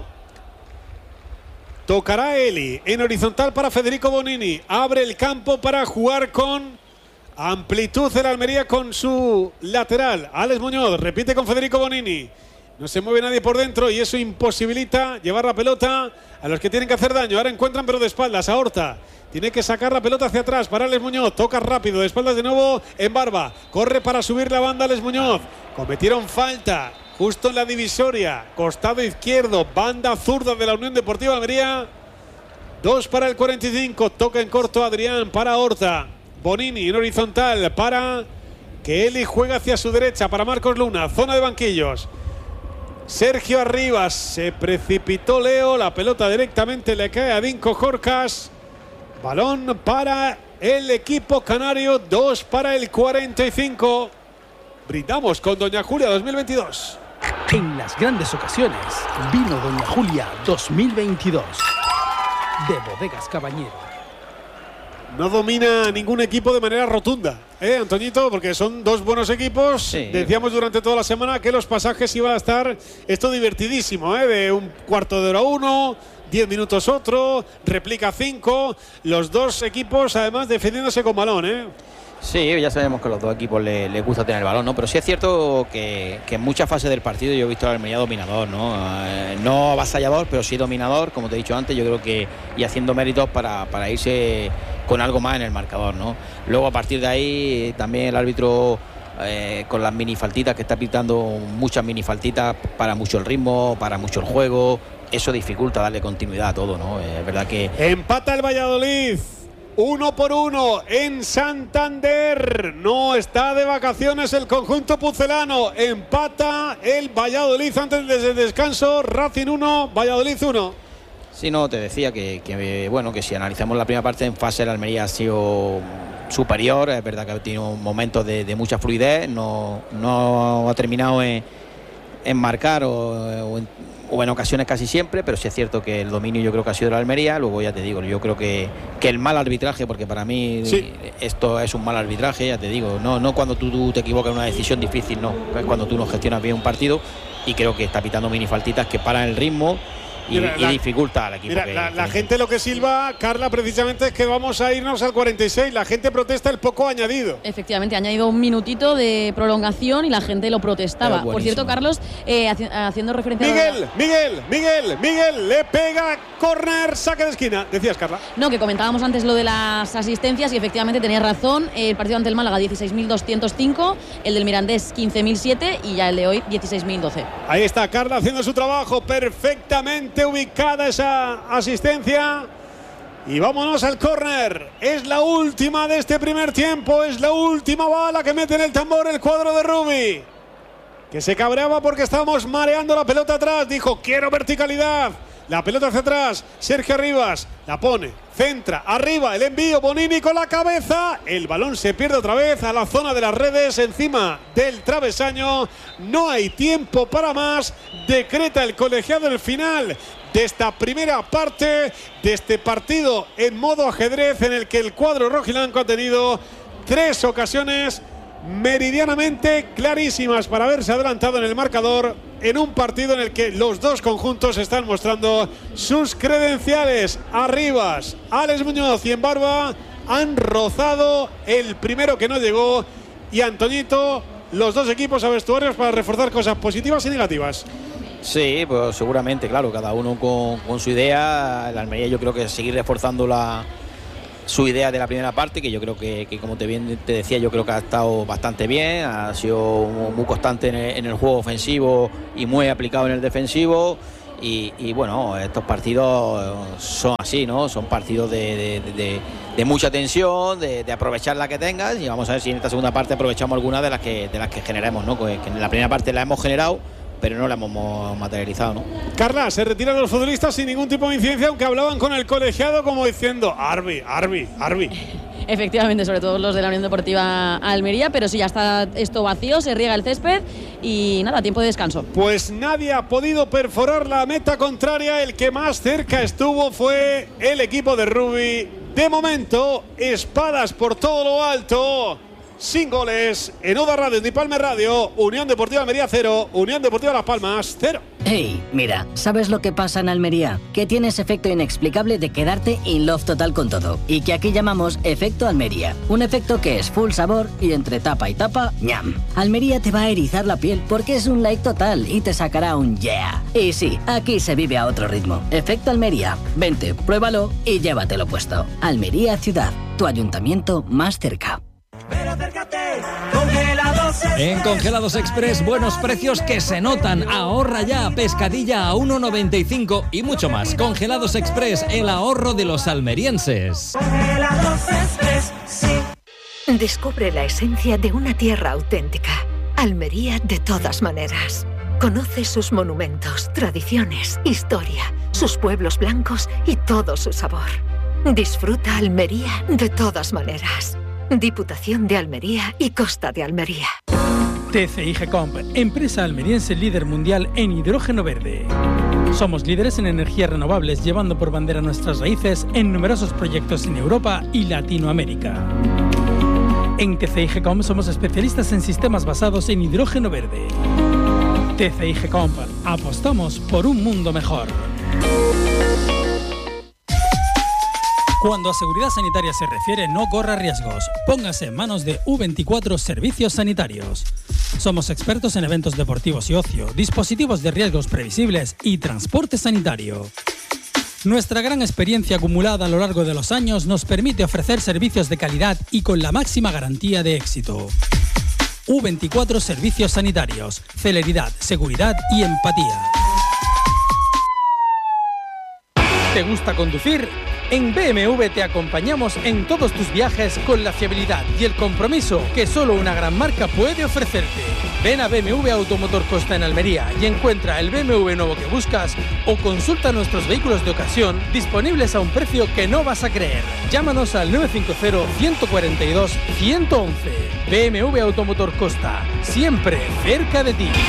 Tocará Eli en horizontal para Federico Bonini. Abre el campo para jugar con amplitud el Almería con su lateral. Alex Muñoz repite con Federico Bonini. No se mueve nadie por dentro y eso imposibilita llevar la pelota a los que tienen que hacer daño. Ahora encuentran pero de espaldas a Horta. Tiene que sacar la pelota hacia atrás para Alex Muñoz. Toca rápido, de espaldas de nuevo en Barba. Corre para subir la banda Alex Muñoz. Cometieron falta justo en la divisoria. Costado izquierdo, banda zurda de la Unión Deportiva Almería. Dos para el cuarenta y cinco. Toca en corto Adrián para Horta. Bonini en horizontal para que Eli juega hacia su derecha para Marcos Luna. Zona de banquillos. Sergio Arribas, se precipitó Leo, la pelota directamente le cae a Dinko Jorcas. Balón para el equipo canario, dos para el cuarenta y cinco. Brindamos con Doña Julia dos mil veintidós. En las grandes ocasiones, vino Doña Julia dos mil veintidós. De Bodegas Cabañero. No domina ningún equipo de manera rotunda, ¿eh, Antoñito? Porque son dos buenos equipos. Sí. Decíamos durante toda la semana que los pasajes iban a estar esto divertidísimo, ¿eh? De un cuarto de hora uno, diez minutos otro, réplica cinco. Los dos equipos, además, defendiéndose con balón, ¿eh? Sí, ya sabemos que a los dos equipos les, les gusta tener el balón, ¿no? Pero sí es cierto que, que en muchas fases del partido yo he visto al Almería dominador, ¿no? Eh, no avasallador, pero sí dominador, como te he dicho antes, yo creo que y haciendo méritos para, para irse con algo más en el marcador, ¿no? Luego a partir de ahí también el árbitro eh, con las minifaltitas que está pitando, muchas minifaltitas, para mucho el ritmo, para mucho el juego, eso dificulta darle continuidad a todo, ¿no? Eh, es verdad que... Empata el Valladolid. Uno por uno en Santander. No está de vacaciones el conjunto pucelano. Empata el Valladolid antes del descanso. Racing uno, Valladolid uno. Sí, no, te decía que, que, bueno, que si analizamos la primera parte en fase, la Almería ha sido superior. Es verdad que ha tenido momentos de, de mucha fluidez. No, no ha terminado en, en marcar o, o, en, o en ocasiones casi siempre, pero sí es cierto que el dominio yo creo que ha sido de la Almería. Luego ya te digo, yo creo que, que el mal arbitraje, porque para mí sí, esto es un mal arbitraje, ya te digo, no, no cuando tú, tú te equivocas en una decisión difícil, no, es cuando tú no gestionas bien un partido, y creo que está pitando minifaltitas que paran el ritmo y, Mira, y la, dificulta al equipo. Mira, que, la, que la gente lo que silba, Carla, precisamente es que vamos a irnos al cuarenta y seis. La gente protesta el poco añadido. Efectivamente, ha añadido un minutito de prolongación y la gente lo protestaba. Por cierto, Carlos, eh, haci haciendo referencia Miguel, a... Miguel, Miguel, Miguel, le pega, córner, saque de esquina. Decías, Carla. No, que comentábamos antes lo de las asistencias y efectivamente tenías razón. El partido ante el Málaga, dieciséis mil doscientos cinco. El del Mirandés, quince mil siete. Y ya el de hoy, dieciséis mil doce. Ahí está Carla haciendo su trabajo, perfectamente ubicada esa asistencia. Y vámonos al córner. Es la última de este primer tiempo. Es la última bala que mete en el tambor el cuadro de Rubi, que se cabreaba porque estábamos mareando la pelota atrás. Dijo, quiero verticalidad. La pelota hacia atrás. Sergio Arribas la pone. Centra. Arriba. El envío. Bonini con la cabeza. El balón se pierde otra vez a la zona de las redes. Encima del travesaño. No hay tiempo para más. Decreta el colegiado el final de esta primera parte de este partido en modo ajedrez, en el que el cuadro rojiblanco ha tenido tres ocasiones meridianamente clarísimas para haberse adelantado en el marcador en un partido en el que los dos conjuntos están mostrando sus credenciales. Arribas, Alex Muñoz y Embarba han rozado, el primero que no llegó, y Antoñito, los dos equipos a vestuarios para reforzar cosas positivas y negativas. Sí, pues seguramente, claro, cada uno con, con su idea. La Almería, yo creo que seguir reforzando la su idea de la primera parte, que yo creo que, que como te bien te decía, yo creo que ha estado bastante bien, ha sido muy constante en el, en el juego ofensivo y muy aplicado en el defensivo. Y, y bueno, estos partidos son así, ¿no? Son partidos de, de, de, de mucha tensión, de, de aprovechar la que tengas, y vamos a ver si en esta segunda parte aprovechamos alguna de las que de las que generemos, ¿no? Que en la primera parte la hemos generado, pero no la hemos materializado, ¿no? Carla, se retiran los futbolistas sin ningún tipo de incidencia, aunque hablaban con el colegiado como diciendo Arbi, Arbi, Arbi. Efectivamente, sobre todo los de la Unión Deportiva Almería, pero sí, ya está esto vacío, se riega el césped y nada, tiempo de descanso. Pues nadie ha podido perforar la meta contraria. El que más cerca estuvo fue el equipo de Rubi. De momento, espadas por todo lo alto. Sin goles, en Oda Radio, en Palme Radio, Unión Deportiva Almería cero, Unión Deportiva Las Palmas cero. Hey, mira, ¿sabes lo que pasa en Almería? Que tiene ese efecto inexplicable de quedarte in love total con todo, y que aquí llamamos efecto Almería. Un efecto que es full sabor y entre tapa y tapa, ñam. Almería te va a erizar la piel porque es un like total y te sacará un yeah. Y sí, aquí se vive a otro ritmo. Efecto Almería. Vente, pruébalo y llévatelo puesto. Almería Ciudad, tu ayuntamiento más cerca. Pero acércate, Congelados Express. En Congelados Express, buenos precios que se notan. Ahorra ya, pescadilla a uno noventa y cinco y mucho más. Congelados Express, el ahorro de los almerienses. Congelados Express, sí. Descubre la esencia de una tierra auténtica. Almería de todas maneras. Conoce sus monumentos, tradiciones, historia, sus pueblos blancos y todo su sabor. Disfruta Almería de todas maneras. Diputación de Almería y Costa de Almería. T C I Gecomp, empresa almeriense líder mundial en hidrógeno verde. Somos líderes en energías renovables, llevando por bandera nuestras raíces en numerosos proyectos en Europa y Latinoamérica. En T C I Gecomp somos especialistas en sistemas basados en hidrógeno verde. T C I Gecomp, apostamos por un mundo mejor. Cuando a seguridad sanitaria se refiere, no corra riesgos. Póngase en manos de U veinticuatro Servicios Sanitarios. Somos expertos en eventos deportivos y ocio, dispositivos de riesgos previsibles y transporte sanitario. Nuestra gran experiencia acumulada a lo largo de los años nos permite ofrecer servicios de calidad y con la máxima garantía de éxito. U veinticuatro Servicios Sanitarios. Celeridad, seguridad y empatía. ¿Te gusta conducir? En B M W te acompañamos en todos tus viajes con la fiabilidad y el compromiso que solo una gran marca puede ofrecerte. Ven a B M W Automotor Costa en Almería y encuentra el B M W nuevo que buscas, o consulta nuestros vehículos de ocasión disponibles a un precio que no vas a creer. Llámanos al nueve cinco cero, uno cuatro dos, uno uno uno. B M W Automotor Costa, siempre cerca de ti.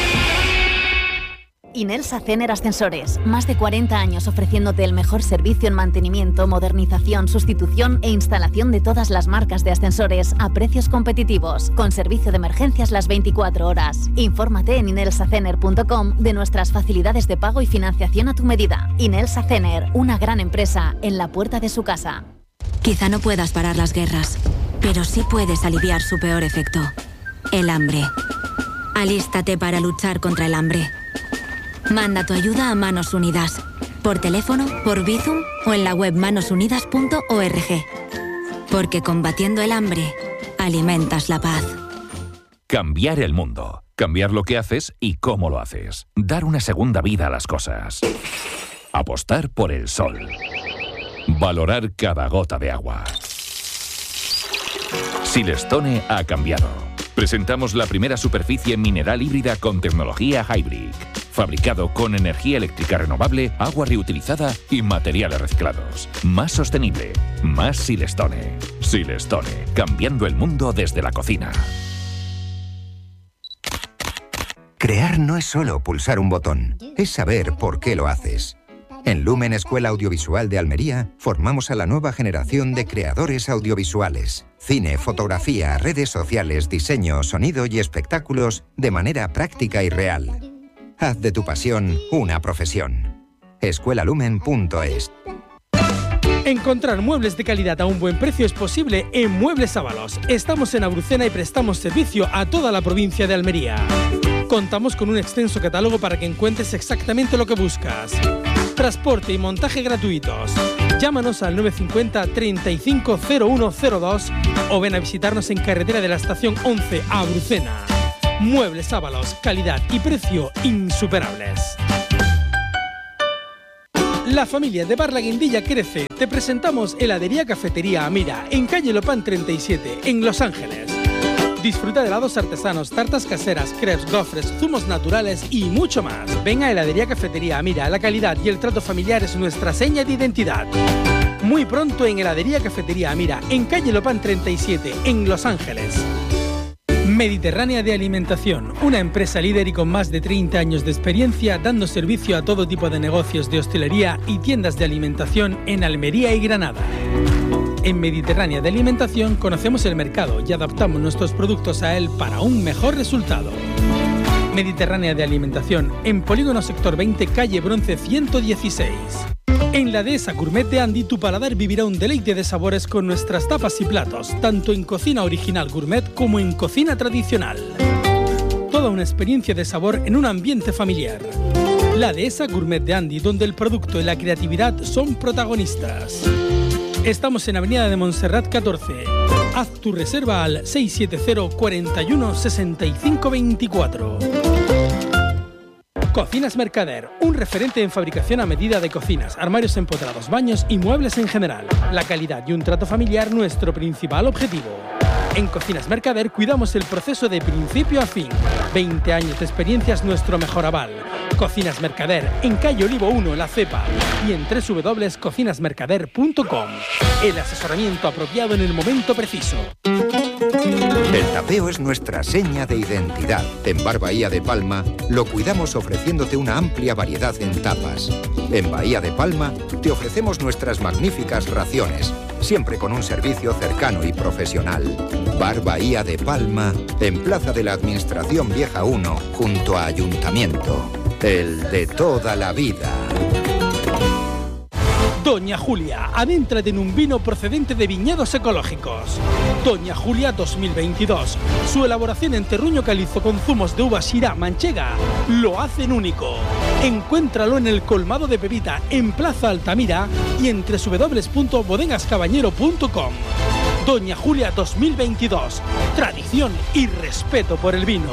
Inelsa Cener Ascensores, más de cuarenta años ofreciéndote el mejor servicio en mantenimiento, modernización, sustitución e instalación de todas las marcas de ascensores a precios competitivos, con servicio de emergencias las veinticuatro horas. Infórmate en inelsa cener punto com de nuestras facilidades de pago y financiación a tu medida. Inelsa Cener, una gran empresa en la puerta de su casa. Quizá no puedas parar las guerras, pero sí puedes aliviar su peor efecto, el hambre. Alístate para luchar contra el hambre. Manda tu ayuda a Manos Unidas, por teléfono, por Bizum o en la web manos unidas punto org. Porque combatiendo el hambre, alimentas la paz. Cambiar el mundo. Cambiar lo que haces y cómo lo haces. Dar una segunda vida a las cosas. Apostar por el sol. Valorar cada gota de agua. Silestone ha cambiado. Presentamos la primera superficie mineral híbrida con tecnología Hybrid. fabricado con energía eléctrica renovable, agua reutilizada y materiales reciclados. Más sostenible, más Silestone. Silestone, cambiando el mundo desde la cocina. Crear no es solo pulsar un botón, es saber por qué lo haces. En Lumen Escuela Audiovisual de Almería formamos a la nueva generación de creadores audiovisuales. Cine, fotografía, redes sociales, diseño, sonido y espectáculos de manera práctica y real. Haz de tu pasión una profesión. escuelalumen punto es. Encontrar muebles de calidad a un buen precio es posible en Muebles Ábalos. Estamos en Abrucena y prestamos servicio a toda la provincia de Almería. Contamos con un extenso catálogo para que encuentres exactamente lo que buscas. Transporte y montaje gratuitos. Llámanos al nueve cinco cero, treinta y cinco, cero uno cero dos o ven a visitarnos en carretera de la estación once a Abrucena. Muebles Ábalos, calidad y precio insuperables. La familia de Bar La Guindilla crece. Te presentamos Heladería Cafetería Amira en calle Lopán treinta y siete, en Los Ángeles. Disfruta de helados artesanos, tartas caseras, crepes, gofres, zumos naturales y mucho más. Ven a Heladería Cafetería Amira. La calidad y el trato familiar es nuestra seña de identidad. Muy pronto en Heladería Cafetería Amira, en calle Lopán treinta y siete, en Los Ángeles. Mediterránea de Alimentación, una empresa líder y con más de treinta años de experiencia dando servicio a todo tipo de negocios de hostelería y tiendas de alimentación en Almería y Granada. En Mediterránea de Alimentación conocemos el mercado y adaptamos nuestros productos a él para un mejor resultado. Mediterránea de Alimentación, en Polígono Sector veinte, calle Bronce ciento dieciséis. En la Dehesa Gourmet de Andy, tu paladar vivirá un deleite de sabores con nuestras tapas y platos, tanto en cocina original gourmet como en cocina tradicional. Toda una experiencia de sabor en un ambiente familiar. La Dehesa Gourmet de Andy, donde el producto y la creatividad son protagonistas. Estamos en Avenida de Montserrat catorce. Haz tu reserva al seis siete cero, cuarenta y uno, sesenta y cinco veinticuatro. Cocinas Mercader, un referente en fabricación a medida de cocinas, armarios empotrados, baños y muebles en general. La calidad y un trato familiar, nuestro principal objetivo. En Cocinas Mercader cuidamos el proceso de principio a fin. veinte años de experiencia es nuestro mejor aval. Cocinas Mercader, en calle Olivo uno, La Cepa, y en doble u doble u doble u punto cocinas mercader punto com. El asesoramiento apropiado en el momento preciso. El tapeo es nuestra seña de identidad. En Bar Bahía de Palma lo cuidamos ofreciéndote una amplia variedad en tapas. En Bahía de Palma te ofrecemos nuestras magníficas raciones, siempre con un servicio cercano y profesional. Bar Bahía de Palma, en Plaza de la Administración Vieja uno, junto a Ayuntamiento. El de toda la vida. Doña Julia, adéntrate en un vino procedente de viñedos ecológicos. Doña Julia dos mil veintidós. Su elaboración en terruño calizo con zumos de uva Syrah manchega lo hacen único. Encuéntralo en el colmado de Pepita, en Plaza Altamira y en doble u doble u doble u punto bodegas cabañero punto com. Doña Julia dos mil veintidós. Tradición y respeto por el vino.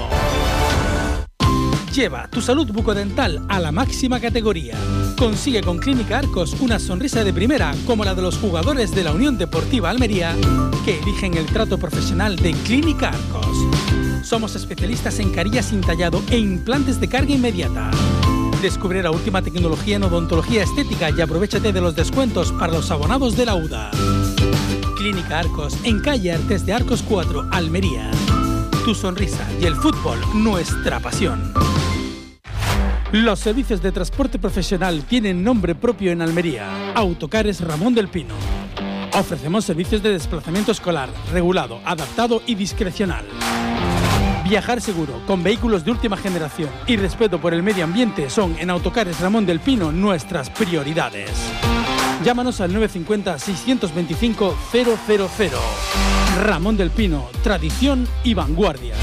Lleva tu salud bucodental a la máxima categoría. Consigue con Clínica Arcos una sonrisa de primera como la de los jugadores de la Unión Deportiva Almería que eligen el trato profesional de Clínica Arcos. Somos especialistas en carillas sin tallado e implantes de carga inmediata. Descubre la última tecnología en odontología estética y aprovéchate de los descuentos para los abonados de la U D A. Clínica Arcos, en calle Artes de Arcos cuatro, Almería. Tu sonrisa y el fútbol, nuestra pasión. Los servicios de transporte profesional tienen nombre propio en Almería. Autocares Ramón del Pino. Ofrecemos servicios de desplazamiento escolar, regulado, adaptado y discrecional. Viajar seguro, con vehículos de última generación y respeto por el medio ambiente son en Autocares Ramón del Pino nuestras prioridades. Llámanos al nueve cinco cero, seis dos cinco, cero cero cero. Ramón del Pino, tradición y vanguardia.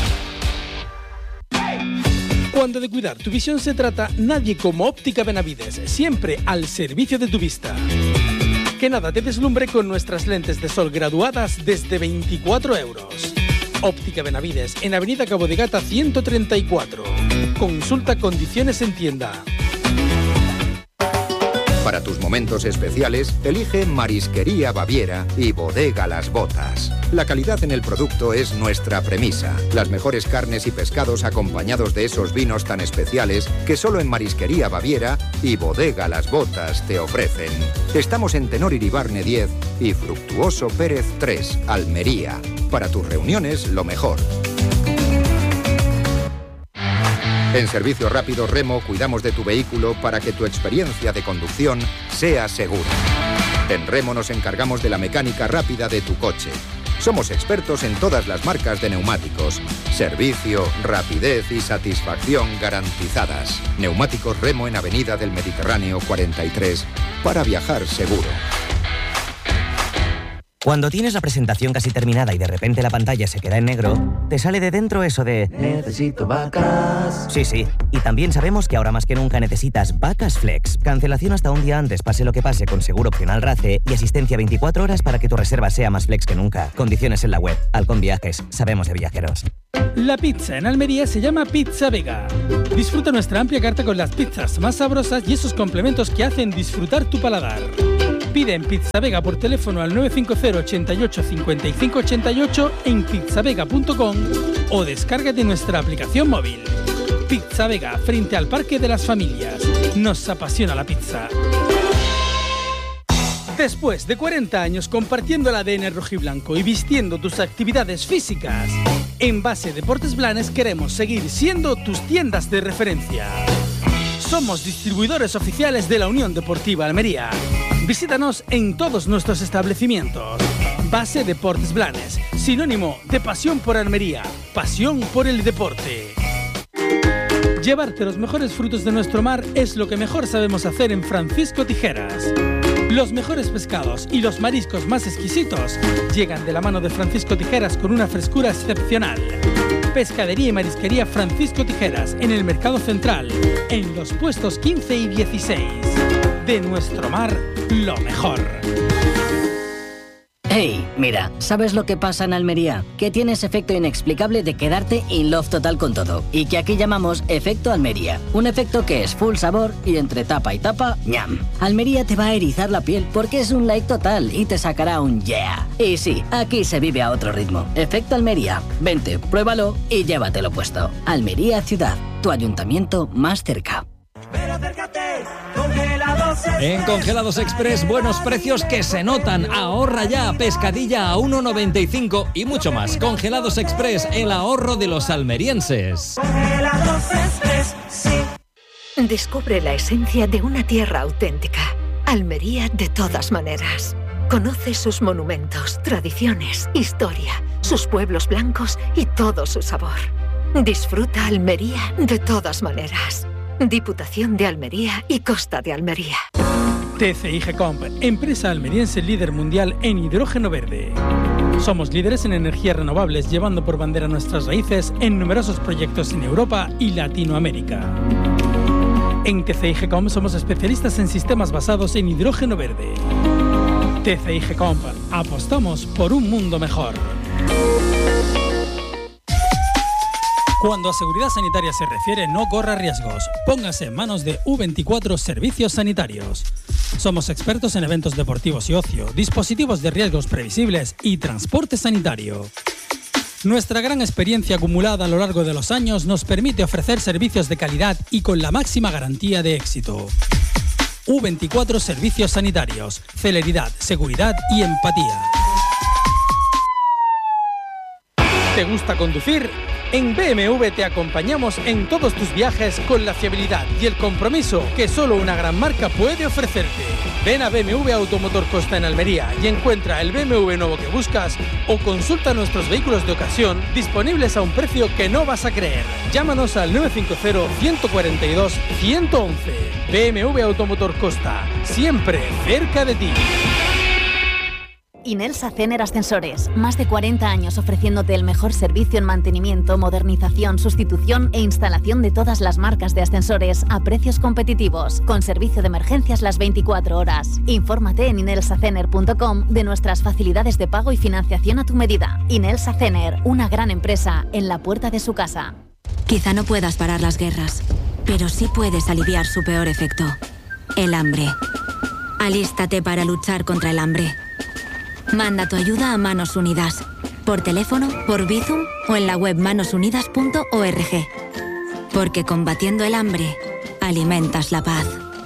Cuando de cuidar tu visión se trata, nadie como Óptica Benavides, siempre al servicio de tu vista. Que nada te deslumbre con nuestras lentes de sol graduadas desde veinticuatro euros. Óptica Benavides, en Avenida Cabo de Gata ciento treinta y cuatro. Consulta condiciones en tienda. Para tus momentos especiales, elige Marisquería Baviera y Bodega Las Botas. La calidad en el producto es nuestra premisa. Las mejores carnes y pescados acompañados de esos vinos tan especiales que solo en Marisquería Baviera y Bodega Las Botas te ofrecen. Estamos en Tenor Iribarne diez y Fructuoso Pérez tres, Almería. Para tus reuniones, lo mejor. En Servicio Rápido Remo cuidamos de tu vehículo para que tu experiencia de conducción sea segura. En Remo nos encargamos de la mecánica rápida de tu coche. Somos expertos en todas las marcas de neumáticos. Servicio, rapidez y satisfacción garantizadas. Neumáticos Remo en Avenida del Mediterráneo cuarenta y tres para viajar seguro. Cuando tienes la presentación casi terminada y de repente la pantalla se queda en negro, te sale de dentro eso de... Necesito vacas. Sí, sí. Y también sabemos que ahora más que nunca necesitas Vacas Flex. Cancelación hasta un día antes, pase lo que pase, con seguro opcional RACE y asistencia veinticuatro horas para que tu reserva sea más flex que nunca. Condiciones en la web. Halcón Viajes. Sabemos de viajeros. La pizza en Almería se llama Pizza Vega. Disfruta nuestra amplia carta con las pizzas más sabrosas y esos complementos que hacen disfrutar tu paladar. Pide en Pizza Vega por teléfono al nueve cinco cero, ochenta y ocho, cincuenta y cinco ochenta y ocho en pizzavega punto com o descárgate nuestra aplicación móvil. Pizza Vega, frente al Parque de las Familias. Nos apasiona la pizza. Después de cuarenta años compartiendo el A D N rojiblanco y vistiendo tus actividades físicas, en Base Deportes Blanes queremos seguir siendo tus tiendas de referencia. Somos distribuidores oficiales de la Unión Deportiva Almería. Visítanos en todos nuestros establecimientos. Base Deportes Blanes, sinónimo de pasión por Almería, pasión por el deporte. Llevarte los mejores frutos de nuestro mar es lo que mejor sabemos hacer en Francisco Tijeras. Los mejores pescados y los mariscos más exquisitos llegan de la mano de Francisco Tijeras con una frescura excepcional. Pescadería y Marisquería Francisco Tijeras, en el Mercado Central, en los puestos quince y dieciséis. De nuestro mar, lo mejor. Hey, mira, ¿sabes lo que pasa en Almería? Que tienes efecto inexplicable de quedarte in love total con todo. Y que aquí llamamos efecto Almería. Un efecto que es full sabor y entre tapa y tapa, ñam. Almería te va a erizar la piel porque es un like total y te sacará un yeah. Y sí, aquí se vive a otro ritmo. Efecto Almería. Vente, pruébalo y llévatelo puesto. Almería Ciudad, tu ayuntamiento más cerca. Pero acércate, Congelados Express. En Congelados Express, buenos precios que se notan. Ahorra ya, pescadilla a uno noventa y cinco y mucho más. Congelados Express, el ahorro de los almerienses. Congelados Express, sí. Descubre la esencia de una tierra auténtica. Almería de todas maneras. Conoce sus monumentos, tradiciones, historia, sus pueblos blancos y todo su sabor. Disfruta Almería de todas maneras. Diputación de Almería y Costa de Almería. T C I Gecomp, empresa almeriense líder mundial en hidrógeno verde. Somos líderes en energías renovables, llevando por bandera nuestras raíces en numerosos proyectos en Europa y Latinoamérica. En T C I Gecomp somos especialistas en sistemas basados en hidrógeno verde. T C I Gecomp, apostamos por un mundo mejor. Cuando a seguridad sanitaria se refiere, no corra riesgos. Póngase en manos de U veinticuatro Servicios Sanitarios. Somos expertos en eventos deportivos y ocio, dispositivos de riesgos previsibles y transporte sanitario. Nuestra gran experiencia acumulada a lo largo de los años nos permite ofrecer servicios de calidad y con la máxima garantía de éxito. U veinticuatro Servicios Sanitarios. Celeridad, seguridad y empatía. ¿Te gusta conducir? En B M W te acompañamos en todos tus viajes con la fiabilidad y el compromiso que solo una gran marca puede ofrecerte. Ven a B M W Automotor Costa en Almería y encuentra el B M W nuevo que buscas o consulta nuestros vehículos de ocasión disponibles a un precio que no vas a creer. Llámanos al nueve cinco cero, uno cuatro dos, uno uno uno. B M W Automotor Costa, siempre cerca de ti. Inelsa Cener Ascensores, más de cuarenta años ofreciéndote el mejor servicio en mantenimiento, modernización, sustitución e instalación de todas las marcas de ascensores a precios competitivos, con servicio de emergencias las veinticuatro horas. Infórmate en inelsa cener punto com de nuestras facilidades de pago y financiación a tu medida. Inelsa Cener, una gran empresa en la puerta de su casa. Quizá no puedas parar las guerras, pero sí puedes aliviar su peor efecto, el hambre. Alístate para luchar contra el hambre. Manda tu ayuda a Manos Unidas. Por teléfono, por Bizum o en la web manos unidas punto org. Porque combatiendo el hambre, alimentas la paz.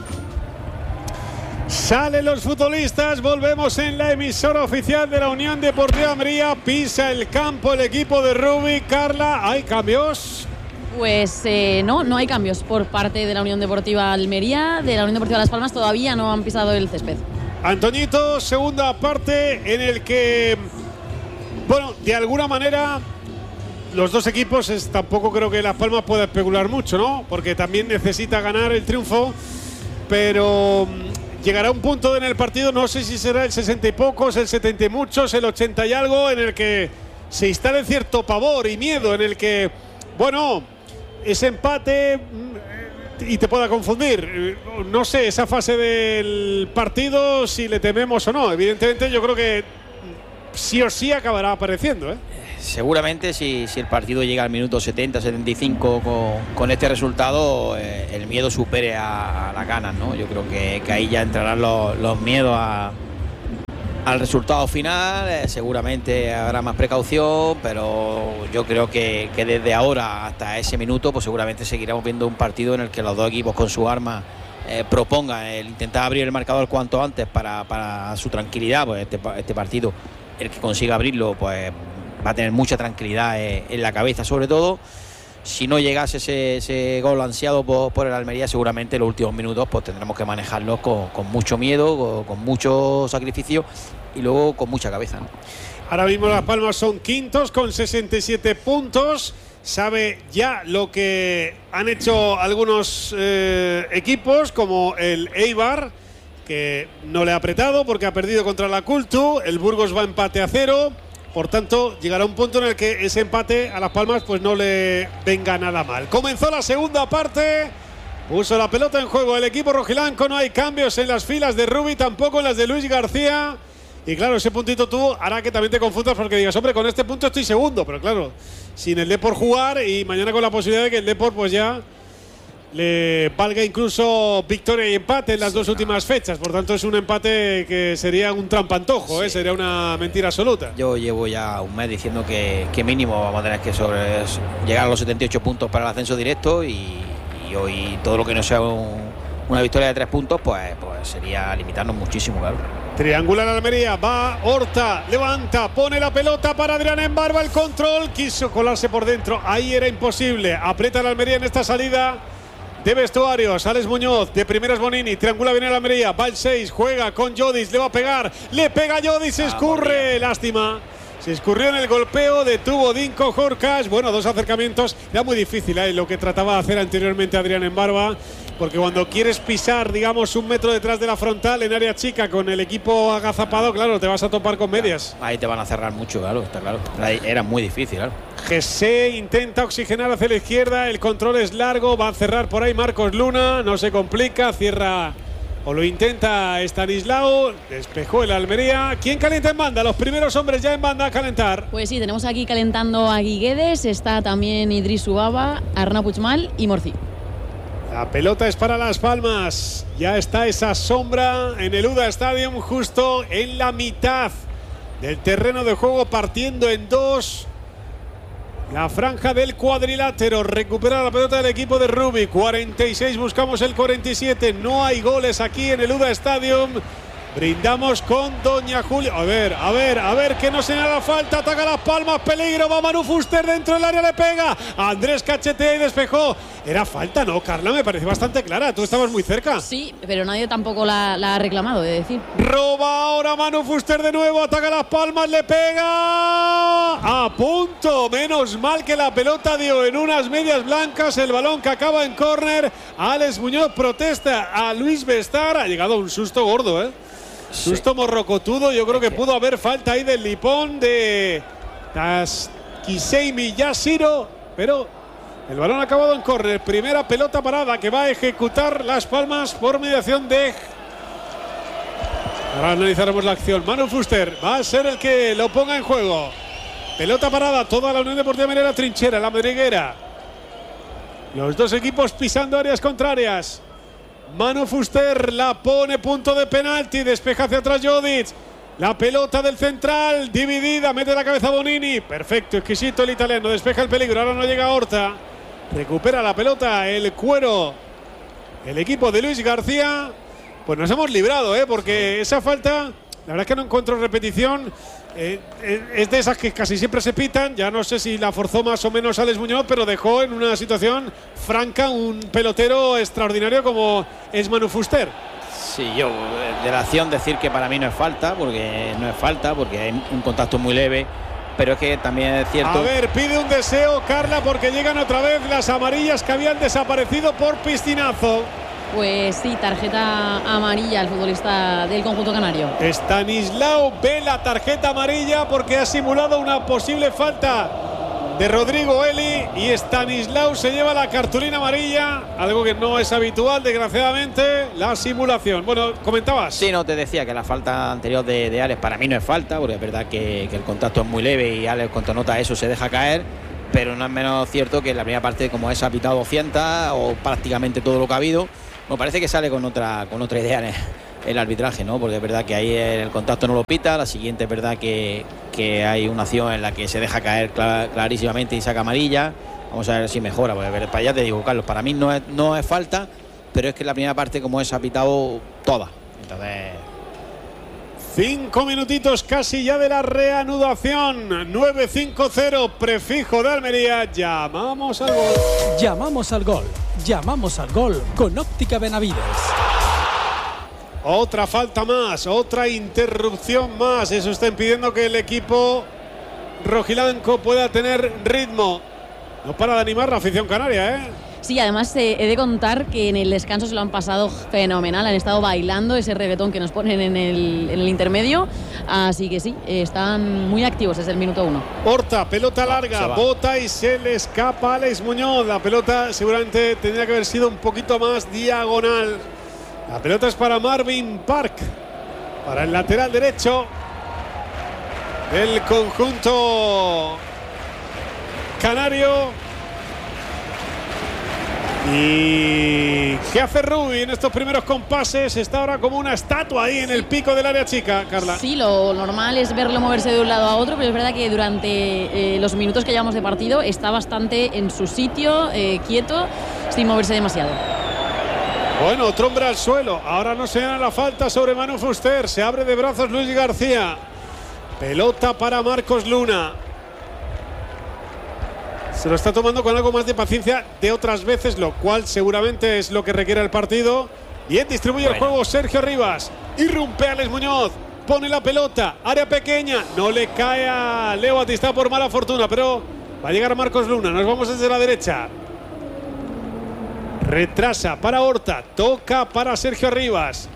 Salen los futbolistas, volvemos en la emisora oficial de la Unión Deportiva Almería. Pisa el campo el equipo de Rubí. Carla, ¿hay cambios? Pues eh, no, no hay cambios por parte de la Unión Deportiva Almería. De la Unión Deportiva Las Palmas todavía no han pisado el césped. Antoñito, segunda parte en el que, bueno, de alguna manera los dos equipos, es, tampoco creo que Las Palmas pueda especular mucho, ¿no? Porque también necesita ganar el triunfo, pero llegará un punto en el partido, no sé si será el sesenta y pocos, el setenta y muchos, el ochenta y algo, en el que se instale cierto pavor y miedo, en el que, bueno, ese empate y te pueda confundir. No sé, esa fase del partido, si le tememos o no. Evidentemente yo creo que sí o sí acabará apareciendo, ¿eh? Seguramente si, si el partido llega al minuto setenta, setenta y cinco con, con este resultado, eh, el miedo supere a, a las ganas, ¿no? Yo creo que, que ahí ya entrarán los, los miedos a, al resultado final. Eh, seguramente habrá más precaución, pero yo creo que, que desde ahora hasta ese minuto pues seguramente seguiremos viendo un partido en el que los dos equipos con su arma eh, propongan el intentar abrir el marcador cuanto antes para, para su tranquilidad. Pues este, este partido, el que consiga abrirlo, pues va a tener mucha tranquilidad en la cabeza, sobre todo si no llegase ese, ese gol ansiado por, por el Almería. Seguramente en los últimos minutos pues tendremos que manejarlos con, con mucho miedo, con, con mucho sacrificio y luego con mucha cabeza, ¿no? Ahora mismo Las Palmas son quintos con sesenta y siete puntos. Sabe ya lo que han hecho algunos eh, equipos, como el Eibar, que no le ha apretado porque ha perdido contra la Cultu. El Burgos va empate a cero. Por tanto, llegará un punto en el que ese empate a Las Palmas pues no le venga nada mal. Comenzó la segunda parte, puso la pelota en juego el equipo rojilanco. No hay cambios en las filas de Rubí, tampoco en las de Luis García. Y claro, ese puntito tú hará que también te confundas, porque digas, hombre, con este punto estoy segundo. Pero claro, sin el Depor jugar y mañana con la posibilidad de que el Depor pues ya le valga incluso victoria y empate en las dos últimas fechas. Por tanto, es un empate que sería un trampantojo, ¿eh? Sería una mentira absoluta. Yo llevo ya un mes diciendo que, que mínimo vamos a tener que sobre, llegar a los setenta y ocho puntos para el ascenso directo, y, y hoy todo lo que no sea un, una victoria de tres puntos pues, pues sería limitarnos muchísimo, claro. Triangular Almería, va Horta, levanta, pone la pelota para Adrián Embarba, el control, quiso colarse por dentro, ahí era imposible. Aprieta la Almería en esta salida de vestuarios. Alex Muñoz, de primeras Bonini, triangula bien el Almería, va el seis, juega con Jodis, le va a pegar, le pega Jodis, se escurre, lástima. Se escurrió en el golpeo, detuvo Dinko Jorkas. Bueno, dos acercamientos. Era muy difícil, ¿eh?, lo que trataba de hacer anteriormente Adrián Embarba, porque cuando quieres pisar, digamos, un metro detrás de la frontal en área chica con el equipo agazapado, claro, te vas a topar con medias. Ahí te van a cerrar mucho, claro, está claro. Ahí era muy difícil, claro. Jesse intenta oxigenar hacia la izquierda, el control es largo, va a cerrar por ahí Marcos Luna, no se complica, cierra o lo intenta Stanislao, despejó el Almería. ¿Quién calienta en banda? Los primeros hombres ya en banda a calentar. Pues sí, tenemos aquí calentando a Guiguedes, está también Idris Ubaba, Arnau Puigmal y Morci. La pelota es para Las Palmas, ya está esa sombra en el U D A Stadium, justo en la mitad del terreno de juego, partiendo en dos la franja del cuadrilátero. Recupera la pelota del equipo de Rubí. cuarenta y seis, buscamos el cuarenta y siete. No hay goles aquí en el U D A Stadium. Brindamos con Doña Julia. A ver, a ver, a ver, que no señala falta. Ataca Las Palmas, peligro. Va Manu Fuster dentro del área, le pega. Andrés cachetea y despejó. Era falta, ¿no, Carla? Me parece bastante clara. Tú estabas muy cerca. Sí, pero nadie tampoco la, la ha reclamado, de decir. Roba ahora Manu Fuster de nuevo. Ataca Las Palmas, le pega. A punto. Menos mal que la pelota dio en unas medias blancas. El balón que acaba en córner. Alex Muñoz protesta a Luis Bestar. Ha llegado un susto gordo, ¿eh? Susto sí. Morrocotudo. Yo creo que pudo haber falta ahí del Lipón de Taskiseimi Yashiro, pero el balón ha acabado en córner. Primera pelota parada que va a ejecutar Las Palmas por mediación de... Ahora analizaremos la acción. Manu Fuster va a ser el que lo ponga en juego. Pelota parada, toda la Unión Deportiva Almería, la trinchera, la madriguera. Los dos equipos pisando áreas contrarias. Manu Fuster la pone punto de penalti. Despeja hacia atrás Jodic. La pelota del central, dividida, mete la cabeza Bonini. Perfecto, exquisito el italiano. Despeja el peligro, ahora no llega Horta. Recupera la pelota, el cuero. El equipo de Luis García. Pues nos hemos librado, ¿eh? Porque esa falta, la verdad es que no encuentro repetición. Eh, es de esas que casi siempre se pitan. Ya no sé si la forzó más o menos Alex Muñoz, pero dejó en una situación franca un pelotero extraordinario como es Manu Fuster. Sí, yo de la acción decir que para mí no es falta, porque no es falta, porque hay un contacto muy leve, pero es que también es cierto. A ver, pide un deseo Carla, porque llegan otra vez las amarillas que habían desaparecido por piscinazo. Pues sí, tarjeta amarilla al futbolista del conjunto canario. Stanislao ve la tarjeta amarilla porque ha simulado una posible falta de Rodrigo Eli y Stanislao se lleva la cartulina amarilla, algo que no es habitual, desgraciadamente, la simulación. Bueno, comentabas. Sí, no, te decía que la falta anterior de, de Alex para mí no es falta, porque es verdad que, que el contacto es muy leve y Alex cuando nota eso se deja caer, pero no es menos cierto que en la primera parte, como es, ha pitado doscientos o prácticamente todo lo que ha habido. Me parece que sale con otra, con otra idea en el, el arbitraje, ¿no? Porque es verdad que ahí el contacto no lo pita, la siguiente es verdad que, que hay una acción en la que se deja caer clar, clarísimamente y saca amarilla. Vamos a ver si mejora, porque para allá te digo, Carlos, para mí no es, no es falta, pero es que la primera parte, como es, ha pitado toda. Entonces... Cinco minutitos casi ya de la reanudación. nueve cinco cero, prefijo de Almería. Llamamos al gol. Llamamos al gol. Llamamos al gol con Óptica Benavides. Otra falta más, otra interrupción más. Eso está impidiendo que el equipo rojilanco pueda tener ritmo. No para de animar la afición canaria, ¿eh? Sí, además eh, he de contar que en el descanso se lo han pasado fenomenal. Han estado bailando ese reggaetón que nos ponen en el, en el intermedio. Así que sí, eh, están muy activos desde el minuto uno. Horta, pelota larga, bota y se le escapa a Alex Muñoz. La pelota seguramente tendría que haber sido un poquito más diagonal. La pelota es para Marvin Park, para el lateral derecho del conjunto canario. ¿Y qué hace Rubi en estos primeros compases? Está ahora como una estatua ahí en el pico del área chica, Carla. Sí, lo normal es verlo moverse de un lado a otro, pero es verdad que durante eh, los minutos que llevamos de partido está bastante en su sitio, eh, quieto, sin moverse demasiado. Bueno, otro hombre al suelo. Ahora no se da la falta sobre Manu Fuster. Se abre de brazos Luis García. Pelota para Marcos Luna. Se lo está tomando con algo más de paciencia de otras veces, lo cual seguramente es lo que requiere el partido. Bien, distribuye bueno. el juego Sergio Rivas. Irrumpe Alex Muñoz. Pone la pelota. Área pequeña. No le cae a Leo Batista por mala fortuna, pero va a llegar Marcos Luna. Nos vamos desde la derecha. Retrasa para Horta. Toca para Sergio Rivas.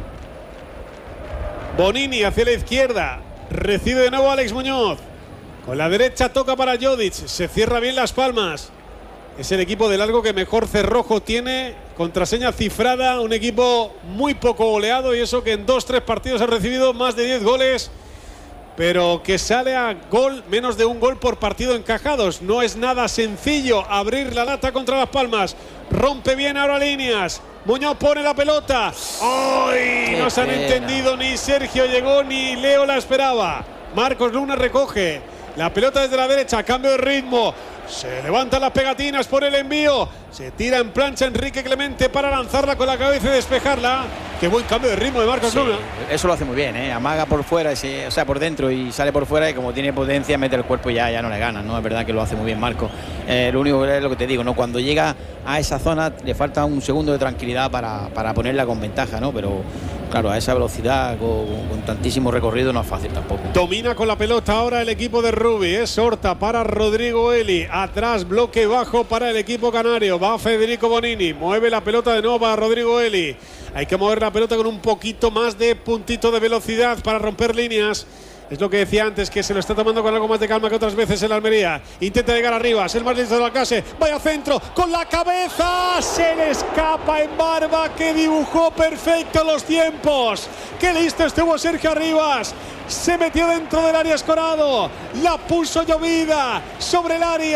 Bonini hacia la izquierda. Recibe de nuevo Alex Muñoz. Con la derecha toca para Jodic. Se cierra bien Las Palmas. Es el equipo de largo que mejor cerrojo tiene. Contraseña cifrada. Un equipo muy poco goleado. Y eso que en dos, tres partidos ha recibido más de diez goles. Pero que sale a gol, menos de un gol por partido encajados. No es nada sencillo abrir la lata contra Las Palmas. Rompe bien ahora líneas. Muñoz pone la pelota. ¡Ay! No se han entendido. Ni Sergio llegó ni Leo la esperaba. Marcos Luna recoge la pelota desde la derecha, cambio de ritmo. Se levantan las pegatinas por el envío. Se tira en plancha Enrique Clemente para lanzarla con la cabeza y despejarla. Qué buen cambio de ritmo de Marcos sí, Luna. Eso lo hace muy bien, ¿eh? Amaga por fuera, y, o sea, por dentro y sale por fuera. Y como tiene potencia, mete el cuerpo y ya, ya no le gana, ¿no? Es verdad que lo hace muy bien Marco. Eh, lo único que es lo que te digo, ¿no? Cuando llega a esa zona le falta un segundo de tranquilidad para, para ponerla con ventaja, ¿no? Pero claro, a esa velocidad, con, con tantísimo recorrido, no es fácil tampoco. Domina con la pelota ahora el equipo de Rubi. Es Horta para Rodrigo Eli. Atrás, bloque bajo para el equipo canario. Va Federico Bonini. Mueve la pelota de nuevo para Rodrigo Eli. Hay que mover la pelota con un poquito más de puntito de velocidad para romper líneas. Es lo que decía antes, que se lo está tomando con algo más de calma que otras veces en la Almería. Intenta llegar arriba, es el más listo de la clase. Vaya centro, con la cabeza. Se le escapa en Barba, que dibujó perfecto los tiempos. Qué listo estuvo Sergio Rivas. Se metió dentro del área Escorado. La puso llovida sobre el área.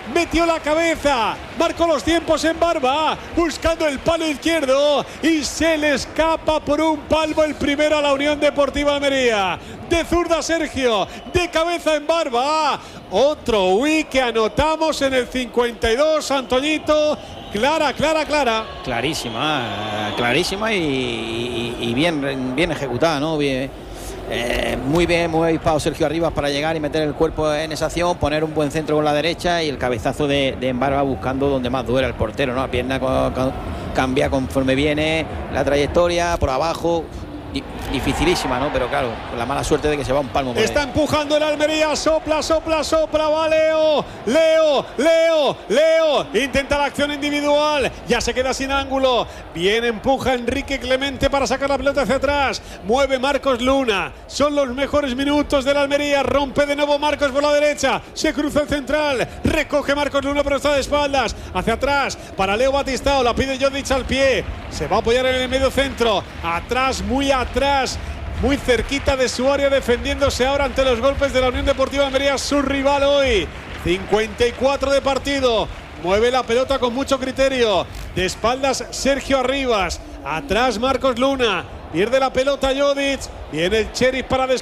metió la cabeza, marcó los tiempos en Barba, buscando el palo izquierdo y se le escapa por un palmo el primero a la Unión Deportiva Almería. De zurda Sergio, de cabeza en Barba. Otro uy que anotamos en el cincuenta y dos, Antoñito. Clara, clara, clara. Clarísima, clarísima y, y, y bien, bien ejecutada, ¿no? Bien, eh, muy bien, muy avispado Sergio Arribas para llegar y meter el cuerpo en esa acción, poner un buen centro con la derecha y el cabezazo de, de Embarba buscando donde más duele el portero, ¿no? La pierna con, con, cambia conforme viene la trayectoria, por abajo. Dificilísima, ¿no? Pero claro, con la mala suerte de que se va un palmo. Está empujando el Almería, sopla, sopla, sopla, va Leo, Leo, Leo, Leo, intenta la acción individual, ya se queda sin ángulo, bien empuja Enrique Clemente para sacar la pelota hacia atrás, mueve Marcos Luna, son los mejores minutos del Almería, rompe de nuevo Marcos por la derecha, se cruza el central, recoge Marcos Luna pero está de espaldas, hacia atrás, para Leo Batistao, la pide Jodic al pie, se va a apoyar en el medio centro, atrás, muy atrás, muy cerquita de su área, defendiéndose ahora ante los golpes de la Unión Deportiva Almería, su rival hoy. cincuenta y cuatro de partido, mueve la pelota con mucho criterio, de espaldas Sergio Arribas, atrás Marcos Luna, pierde la pelota Jodic, viene el Sheriff para descargar.